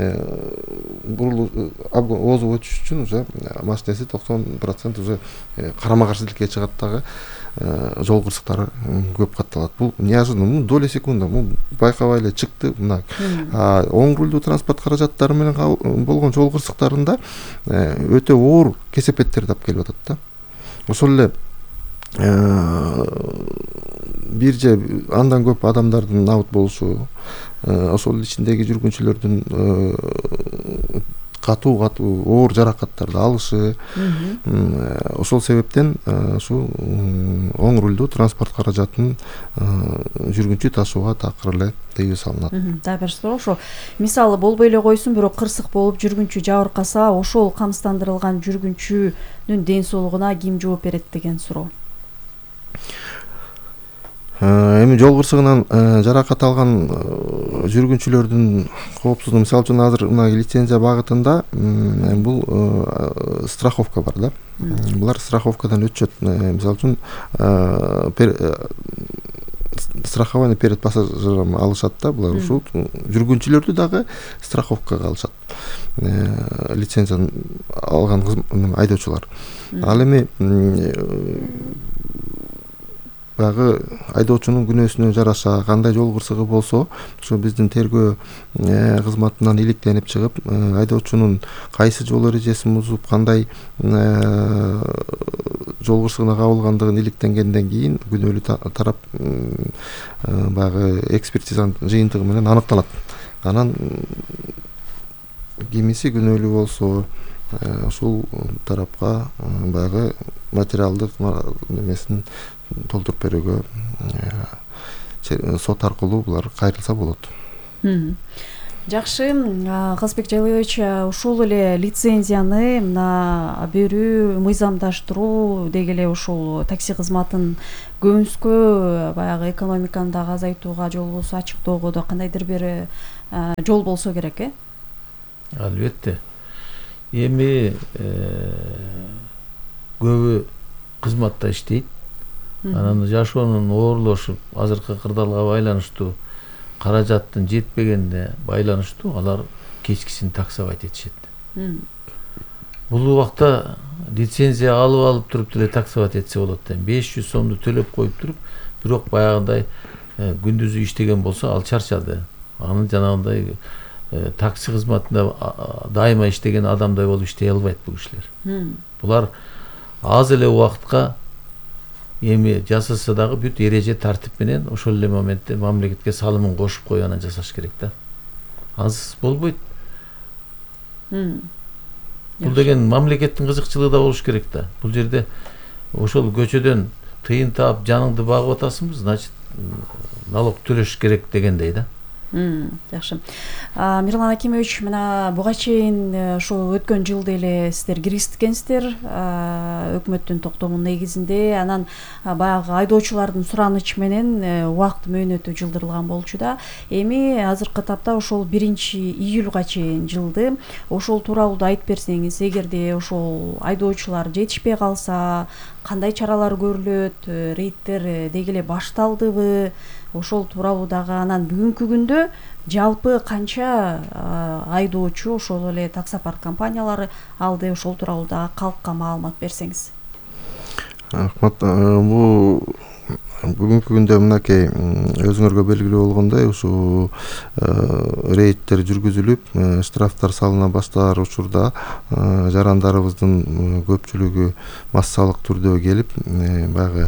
озуп өтүш үчүн уже машинеси токсон процент уже карама каршы тилкеге чыгат дагы. Жол кырсыктары көп катталат. Бул неожиданно, доля секунда, бул байкабай эле чыкты. Мына оң рулдуу транспорт каражаттары менен болгон жол кырсыктарында өтө оор кесепеттерди алып келип атат да. Ошол эле бир же андан көп адамдардын абут болушу, ошол ичиндеги жүргүнчүлөрдүн катуу катуу оор жаракаттарды алышы, ошол себептен ушу оң рулдуу транспорт каражатын жүргүнчү ташууга такыр эле тыюу салынат. Дагы бир суроо, ошо мисалы болбой эле койсун, бирок кырсык болуп жүргүнчү жабыркаса, ошол камсыздандырылган жүргүнчүнүн ден соолугуна ким жооп берет деген суроо. Эми жол кырсыгынан жаракат алган жүргүнчүлөрдүн коопсуздугу, мисалы үчүн азыр мына лицензия багытында бул страховка бар да. Булар страховкадан өтүшөт. Мисалы үчүн страхование перед пассажиром алышат да, булар ушул жүргүнчүлөрдү дагы страховкага алышат. Лицензияны алган айдоочулар. Ал эми баягы айдоочунун күнөөсүнө жараша кандай жол кырсыгы болсо ошо биздин тергөө кызматынан иликтенип чыгып, айдоочунун кайсы жол эрежесин бузуп, кандай жол кырсыгына кабылгандыгын иликтенгенден кийин күнөөлүү тарап баягы экспертизанын жыйынтыгы менен аныкталат. Анан кимиси күнөөлүү болсо ушул тарапка баягы материалдык немесин толтуруп берүүгө сот аркылуу булар кайрылса болот. Жакшы, Кызбек Жайлыбаевич, ушул эле лицензияны мына берүү, мыйзамдаштыруу деги эле ушул такси кызматын көбүнчө баягы экономиканы дагы азайтууга, же болбосо ачыктоого да кандайдыр бир жол болсо керек, э? Албетте. Эми көбү кызматта иштейт. Анан жашоонун оорлошуп, азыркы кырдаалга байланыштуу каражаттын жетпегенде байланыштуу алар кечкисин таксовать этишет. Бул убакта лицензия алып алып туруп деле таксовать этсе болот да. беш жүз сомду төлөп коюп туруп, бирок баягындай күндүзү иштеген болсо ал чарчады. Аны жанагындай такси кызматында дайыма иштеген адамдай болуп иштей албайт бул кишилер. Булар аз эле убакытка эми жасаса дагы бүт эреже тартип менен ошол эле моментте мамлекетке салымын кошуп коюп анан жасаш керек да. Аз болбойт. Бул деген мамлекеттин кызыкчылыгы да болуш керек да. Бул жерде ошол көчөдөн тыйын таап жаныңды багып атасыңбы, значит налог төлөш керек дегендей да. Жакшы. Мирлан Акимович, мына буга чейин ошо өткөн жылда эле сиздер киргизгенсиздер өкмөттүн токтомунун негизинде, анан баягы айдоочулардын суранычы менен убакыт мөөнөтү жылдырылган болчу да. Эми азыркы тапта ошол биринчи июлга чейин жылды. Ошол тууралуу да айтып берсеңиз, эгерде ошол айдоочулар жетишпей калса, кандай чаралар көрүлөт, рейдтер деги эле башталдыбы? Ошол тууралуу дагы, анан бүгүнкү күндө жалпы канча айдоочу, ошол эле таксопарк компаниялары алды, ошол тууралуу дагы калкка маалымат берсеңиз. Рахмат. Бул бүгүнкү күндө мынакей өзүңөргө белгилүү болгондой ушу рейдтер жүргүзүлүп, штрафтар салына баштаар учурда жарандарыбыздын көпчүлүгү массалык түрдө келип, баягы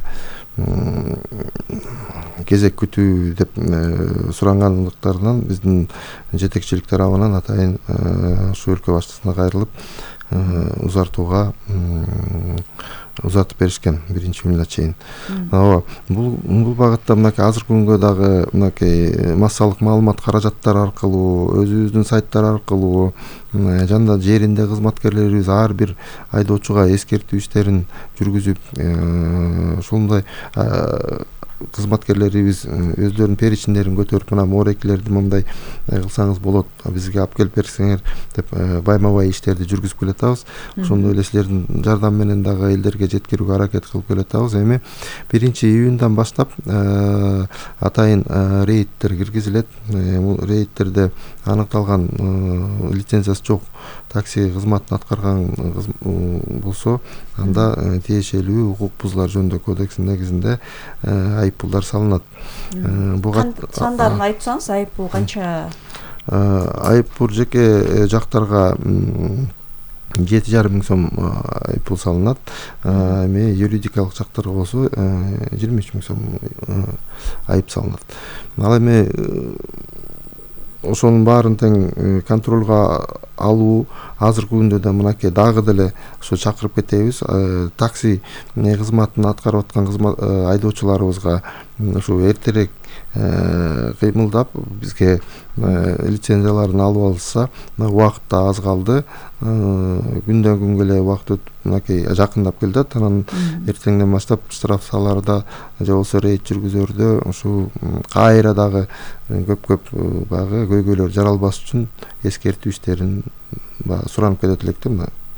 кезек күтүү деп сурангандыктарынан биздин жетекчилик тарабынан атайын ушу өлкө башчысына кайрылып узартууга узатып беришкен биринчи июнга чейин. Ооба, бул бул багытта мынакей азыркы күнгө дагы мынакей массалык маалымат каражаттар аркылуу, өзүбүздүн сайттар аркылуу жанда жеринде кызматкерлерибиз ар бир айдоочуга эскертүү иштерин жүргүзүп, ушундай кызматкерлерибиз өздөрүнүн перечиндерин көтөрүп, мына морекилерди мындай кылсаңыз болот, бизге алып келип берсеңер деп байма-бай иштерди жүргүзүп келатабыз. Ошондой эле силердин жардам менен дагы элдерге жеткирүүгө аракет кылып келатабыз. Эми биринчи июндан баштап атайын рейдтер киргизилет. Рейдтерде аныкталган лицензиясы жок такси кызматын аткарган болсо, анда тиешелүү укук бузуулар жөнүндө кодекстин негизинде айыппулдар салынат. Буга сандарын айтсаңыз, айыппул канча? Айыппул жеке жактарга жети жарым миң сом айыппул салынат. Эми юридикалык жактарга болсо жыйырма үч миң сом айып салынат. Ал эми ошонун баарын тең контролго алуу азыркы күндө да мынакей дагы деле ошо чакырып кетебиз. Такси кызматын аткарып аткан айдоочуларыбызга ушу эртерээк кыймылдап бизге лицензияларын алып алса, убакыт да аз калды. Күндөн күнгө эле убакыт өтүп мынакей жакындап келет. Анан эртеңден баштап штраф салаарда же болбосо рейд жүргүзөрдө ушу кайра дагы көп-көп баягы көйгөйлөр жаралбаш үчүн эскертүү иштерин суранып келет элек да.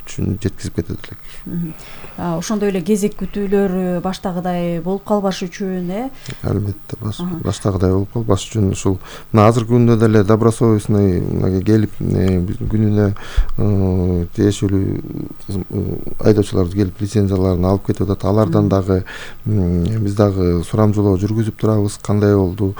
үчүн жеткизип кетет элек. Ошондой эле кезек күтүүлөр баштагыдай болуп калбаш үчүн э албетте баштагыдай болуп калбаш үчүн ушул мына азыркы күндө деле добросовестный келип күнүнө тиешелүү айдоочуларды келип лицензияларын алып кетип атат. Алардан дагы биз дагы сурамжылоо жүргүзүп турабыз. Кандай болду,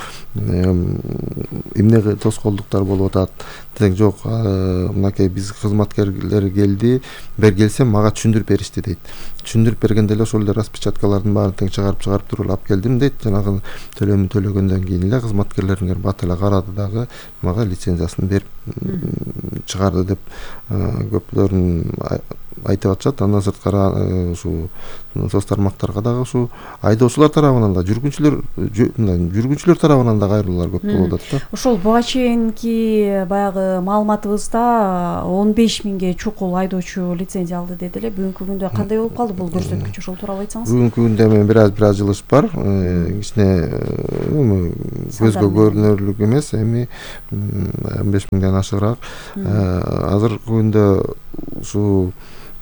эмне тоскоолдуктар болуп атат. Тең жок, мынакей биз кызматкерлер келди, бер келсем мага түшүндүрүп беришти дейт. Түшүндүрүп бергенде эле ошол эле распечаткалардын баарын тең чыгарып чыгарып туруп алып келдим дейт. Жанагы төлөмүн төлөгөндөн кийин эле кызматкерлериңер бат эле карады дагы мага лицензиясын берип чыгарды деп көптөрүн айтып атышат. Андан сырткары ушу соц тармактарга дагы ушу айдоочулар тарабынан да жүргүнчүлөр жүргүнчүлөр тарабынан да кайрылуулар көп болуп атат да. Ошол буга чейинки баягы маалыматыбызда он беш миңге чукул айдоочу лицензия алды деди эле. Бүгүнкү күндө кандай болуп калды бул көрсөткүч? Ошол тууралуу айтсаңыз. Бүгүнкү күндө мен бир аз бир аз жылыш бар. Кичине көзгө көрүнөрлүк эмес, эми он беш миңден ашыгыраак. Азыркы күндө ушу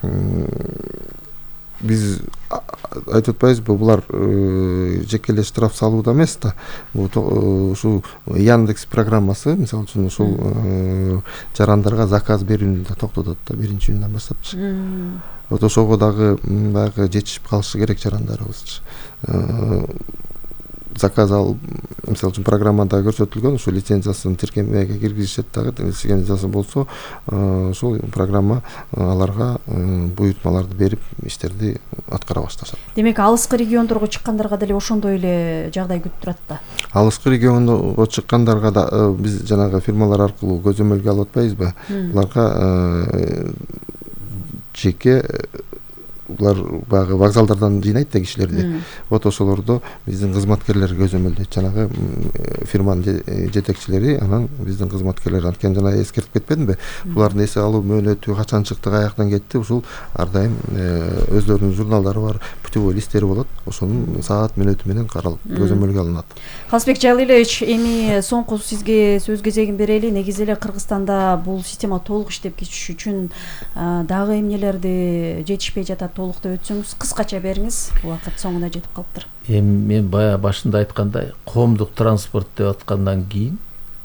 биз айтып атпайбызбы, булар жеке эле штраф салууда эмес да. Ушу Яндекс программасы мисалы үчүн ушул жарандарга заказ берүүнү да токтотот да биринчи июндан баштапчы. Вот ошого дагы баягы жетишип калышы керек жарандарыбыз. Заказ алып, мисалы үчүн программада көрсөтүлгөн ушу лицензиясын тиркемеге киргизишет дагы, лицензиясы болсо, ошол программа аларга буйртмаларды берип иштерди аткара башташат. Демек, алыскы региондорго чыккандарга деле ошондой эле жагдай күтүп турат да. Алыскы региондорго чыккандарга да биз жанагы фирмалар аркылуу көзөмөлгө алып атпайбызбы? Буларга жеке булар баягы вокзалдардан жыйнайт да кишилерди. Вот ошолорду биздин кызматкерлер көзөмөлдөйт. Жанагы фирманын жетекчилери, анан биздин кызматкерлер. Анткени жана эскертип кетпедимби? Булардын эсе алуу мөөнөтү качан чыкты, каяктан кетти, ушул ар дайым өздөрүнүн журналдары бар, путевой листтери болот. Ошонун саат мүнөтү менен каралып көзөмөлгө алынат. Казбек Жалилович, эми соңку сизге сөз кезегин берели. Негизи эле Кыргызстанда бул система толук иштеп кетиш үчүн дагы эмнелерди жетишпей жатат? Толуктап өтсөңүз, кыскача бериңиз. Убакыт соңуна жетип калыптыр. Эми мен бая башында айткандай, коомдук транспорт деп аткандан кийин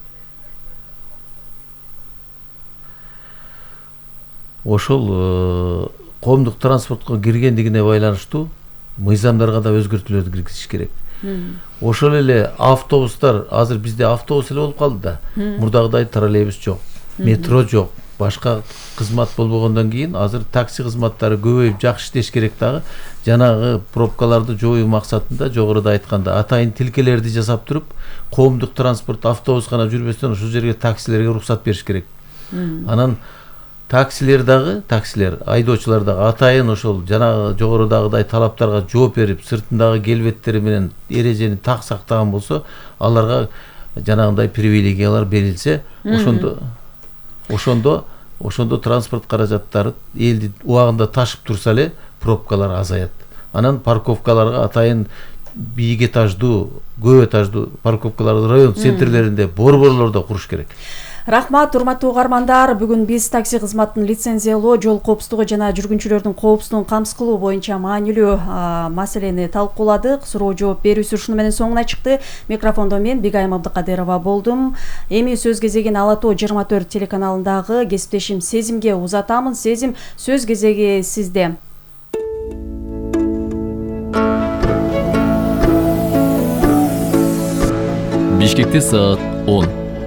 ошол коомдук транспортко киргендигине байланыштуу мыйзамдарга да өзгөртүүлөрдү киргизиш керек. Ошол эле автобустар, азыр бизде автобус эле болуп калды да. Мурдагыдай троллейбус жок, метро жок. Башка кызмат болбогондон кийин азыр такси кызматтары көбөйүп жакшы иштеш керек дагы. Жанагы пробкаларды жоюу максатында жогоруда айтканда атайын тилкелерди жасап туруп, коомдук транспорт автобус гана жүрбөстөн ушул жерге таксилерге уруксат бериш керек. Анан таксилер дагы, таксилер, айдоочулар дагы атайын ошол жанагы жогорудагыдай талаптарга жооп берип, сыртындагы келбеттери менен эрежени так сактаган болсо, аларга жанагындай привилегиялар берилсе, ошондо ошондо ошондо транспорт каражаттары элди убагында ташып турса эле пробкалар азаят. Анан парковкаларга атайын бийик этаждуу, көп этаждуу парковкаларды район центрлеринде, борборлордо куруш керек. Рахмат, урматтуу угармандар. Бүгүн биз такси кызматын лицензиялоо, жол коопсуздугу жана жүргүнчүлөрдүн коопсуздугун камсыз кылуу боюнча маанилүү маселени талкууладык. Суроо жооп берүүсү ушуну менен соңуна чыкты. Микрофондо мен Бигайым Абдыкадырова болдум. Эми сөз кезегин Ала Тоо жыйырма төрт телеканалындагы кесиптешим Сезимге узатамын. Сезим, сөз кезеги сизде. Бишкекте саат он.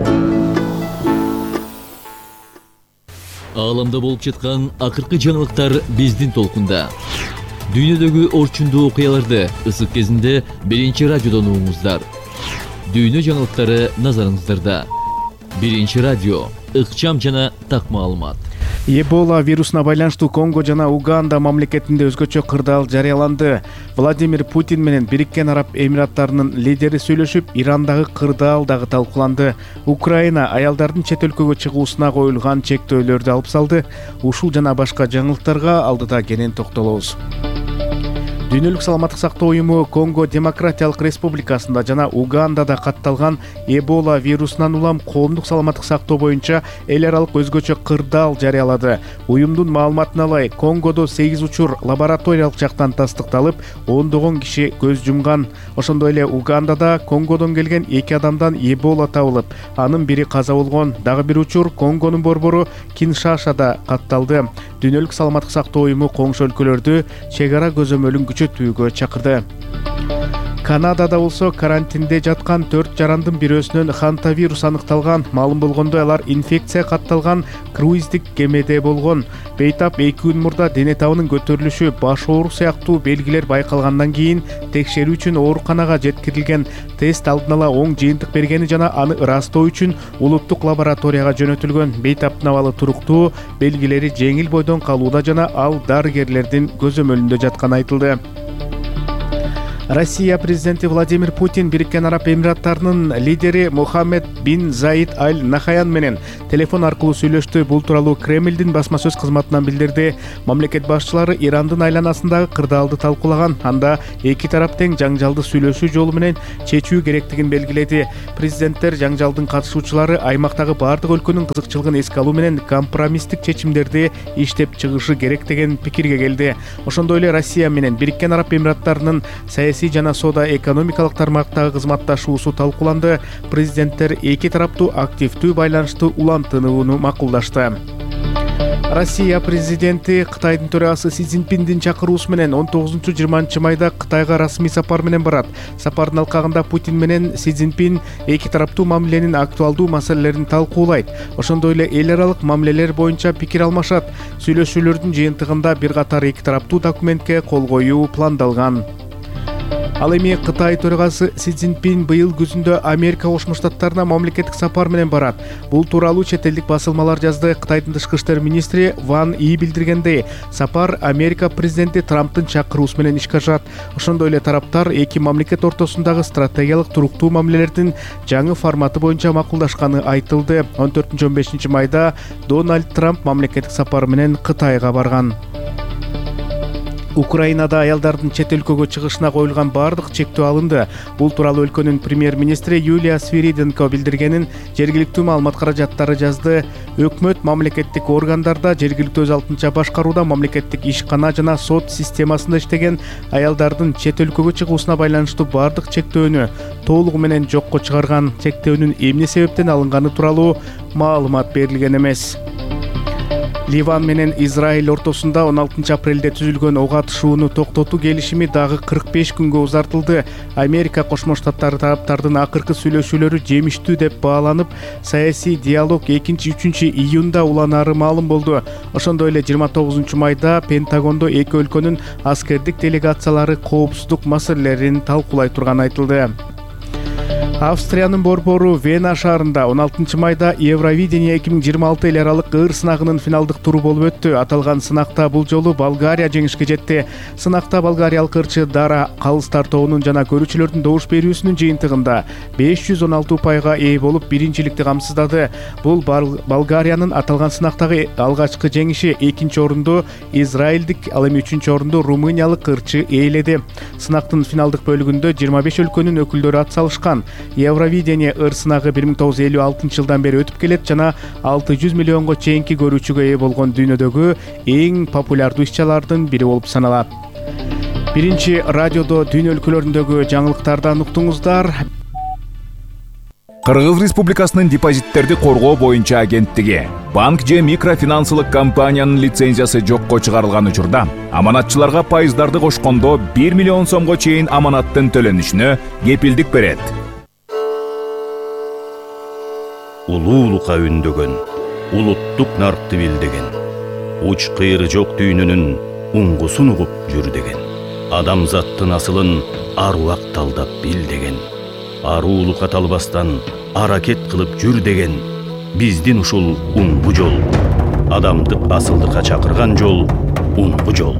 Ааламда болуп жаткан акыркы жаңылыктар биздин толкунда. Дүйнөдөгү орчундуу окуяларды ысык кезинде биринчи радиодон угуңуздар. Дүйнө жаңылыктары назарыңыздарда. Биринчи радио, ыкчам жана так маалымат. Эбола вирусуна байланыштуу Конго жана Уганда мамлекетинде өзгөчө кырдаал жарыяланды. Владимир Путин менен Бириккен Араб Эмираттарынын лидери сүйлөшүп, Ирандагы кырдаал дагы талкууланды. Украина аялдардын чет өлкөгө чыгуусуна коюлган чектөөлөрдү алып салды. Ушул жана башка жаңылыктарга алдыда кенен токтолобуз. Дүйнөлүк саламаттык сактоо уюму Конго Демократиялык Республикасында жана Угандада катталган Эбола вирусунан улам коомдук саламаттык сактоо боюнча эл аралык өзгөчө кырдаал жарыялады. Уюмдун маалыматына ылай, Конгодо сегиз учур лабораториялык жактан тастыкталып, ондогон киши көз жумган. Ошондой эле Угандада Конгодон келген эки адамдан Эбола табылып, анын бири каза болгон. Дагы бир учур Конгонун борбору Киншашада катталды. Дүйнөлүк саламаттык сактоо уюму коңшу өлкөлөрдү чек ара көзөмөлүн күчөтүүгө чакырды. Канадада болсо карантинде жаткан төрт жарандын бирөөсүнөн хантавирус аныкталган. Маалым болгондой, алар инфекция катталган круиздик кемеде болгон. Бейтап эки күн мурда дене табынын көтөрүлүшү, баш оору сыяктуу белгилер байкалгандан кийин текшерүү үчүн ооруканага жеткирилген. Тест алдын ала оң жыйынтык бергени жана аны ырастоо үчүн улуттук лабораторияга жөнөтүлгөн. Бейтаптын абалы туруктуу, белгилери жеңил бойдон калууда жана ал дарыгерлердин көзөмөлүндө жатканы айтылды. Россия президенти Владимир Путин Бириккен Араб Эмираттарынын лидери Мухаммед бин Заид аль Нахаян менен телефон аркылуу сүйлөштү. Бул тууралуу Кремлдин басма сөз кызматынан билдирди. Мамлекет башчылары Ирандын айланасындагы кырдаалды талкуулаган. Анда эки тарап тең жаңжалды сүйлөшүү жолу менен чечүү керектигин белгиледи. Президенттер жаңжалдын катышуучулары аймактагы бардык өлкөнүн кызыкчылыгын эске алуу менен компромисстик чечимдерди иштеп чыгышы керек деген пикирге келди. Ошондой эле Россия менен Бириккен Араб Эмираттарынын саясий жана соода экономикалык тармактагы кызматташуусу талкууланды. Президенттер эки тараптуу активдүү байланышты улантууну макулдашты. Россия президенти Кытайдын төрагасы Си Цзиньпиндин чакыруусу менен он тогузунчу жыйырманчы майда Кытайга расмий сапар менен барат. Сапардын алкагында Путин менен Си Цзиньпин эки тараптуу мамиленин актуалдуу маселелерин талкуулайт. Ошондой эле эл аралык мамилелер боюнча пикир алмашат. Сүйлөшүүлөрдүн жыйынтыгында бир катар эки тараптуу документке кол коюу пландалган. Ал эми Кытай төрагасы Си Цзиньпин быйыл күзүндө Америка Кошмо Штаттарына мамлекеттик сапар менен барат. Бул тууралуу чет элдик басылмалар жазды. Кытайдын тышкы иштер министри Ван И билдиргендей, сапар Америка президенти Трамптын чакыруусу менен ишке ашат. Ошондой эле тараптар эки мамлекет ортосундагы стратегиялык туруктуу мамилелердин жаңы форматы боюнча макулдашканы айтылды. он төртүнчү он бешинчи майда Дональд Трамп мамлекеттик сапар менен Кытайга барган. Украинада аялдардын чет өлкөгө чыгышына коюлган бардык чектөө алынды. Бул тууралуу өлкөнүн премьер-министри Юлия Свириденко билдиргенин жергиликтүү маалымат каражаттары жазды. Өкмөт мамлекеттик органдарда, жергиликтүү өз алдынча башкарууда, мамлекеттик ишкана жана сот системасында иштеген аялдардын чет өлкөгө чыгуусуна байланыштуу бардык чектөөнү толугу менен жокко чыгарган. Чектөөнүн эмне себептен алынганы тууралуу маалымат берилген эмес. Ливан менен Израиль ортосунда он алтынчы апрелде түзүлгөн ок атышууну токтотуу келишими дагы кырк беш күнгө узартылды. Америка Кошмо Штаттары тараптардын акыркы сүйлөшүүлөрү жемиштүү деп бааланып, саясий диалог экинчи үчүнчү июнда уланары маалым болду. Ошондой эле жыйырма тогузунчу майда Пентагондо эки өлкөнүн аскердик делегациялары коопсуздук маселелерин талкуулай турганы айтылды. Австриянын борбору Вена шаарында он алтынчы майда Евровидение эки миң жыйырма алты эл аралык ыр сынагынын финалдык туру болуп өттү. Аталган сынакта бул жолу Болгария жеңишке жетти. Сынакта болгариялык ырчы Дара Калыстар тобунун жана көрүүчүлөрдүн добуш берүүсүнүн жыйынтыгында беш жүз он алты упайга ээ болуп биринчиликти камсыздады. Бул Болгариянын аталган сынактагы алгачкы жеңиши. Экинчи орунду Израилдик, ал эми үчүнчү орунду румыниялык ырчы ээледи. Сынактын финалдык бөлүгүндө жыйырма беш өлкөнүн өкүлдөрү ат салышкан. Евровидение ыр сынагы бир миң тогуз жүз элүү алтынчы жылдан бери өтүп келет жана алты жүз миллионго чейинки көрүүчүгө ээ болгон дүйнөдөгү эң популярдуу иш-чаралардын бири болуп саналат. Биринчи радиодо дүйнө өлкөлөрүндөгү жаңылыктардан уктуңуздар. Кыргыз Республикасынын депозиттерди коргоо боюнча агенттиги банк же микрофинансылык компаниянын лицензиясы жокко чыгарылган учурда аманатчыларга пайыздарды кошкондо бир миллион сомго чейин аманаттын төлөнүшүнө кепилдик берет. Улуулукка үндөгөн, улуттук наркты билдеген, уч кыйры жок дүйнөнүн уңгусун угуп жүр деген, адамзаттын асылын аруак талдап бил деген, аруулукка талбастан аракет кылып жүр деген, биздин ушул уңгу жол, адамдык асылдыкка чакырган жол, уңгу жол.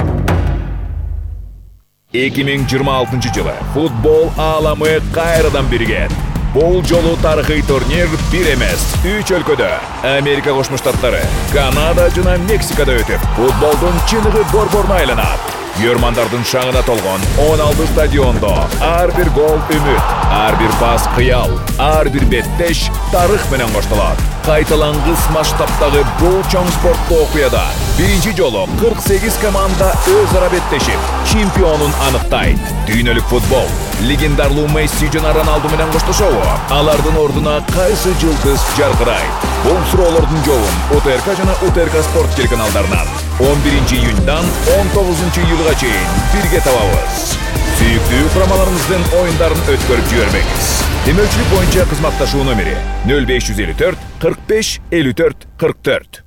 эки миң жыйырма алтынчы жылы футбол ааламы кайрадан биригет. Бул жолу тарыхый турнир бир эмес, үч өлкөдө Америка Кошмо Штаттары, Канада жана Мексикада өтүп, футболдун чыныгы борборуна айланат. Йөрмандардын шаңына толгон он алты стадиондо ар бир гол үмүт, ар бир пас кыял, ар бир беттеш тарых менен коштолот. Кайталангыс масштабтагы бул чоң спорттуу окуяда биринчи жолу кырк сегиз команда өз ара беттешип, чемпионун аныктайт. Дүйнөлүк футбол легендарлуу Месси жана Роналду менен коштошобу? Алардын ордуна кайсы жылдыз жаркырайт? Бул суроолордун жообун УТРК жана УТРК спорт телеканалдарынан он биринчи июньдан он тогузунчу июлга чейин бирге табабыз. Сүйүктүү курамаларыңыздын оюндарын өткөрүп жибермеңиз. Демөүчүлүк боюнча кызматташуу номери нөл беш жүз элүү төрт кырк беш элүү төрт кырк төрт.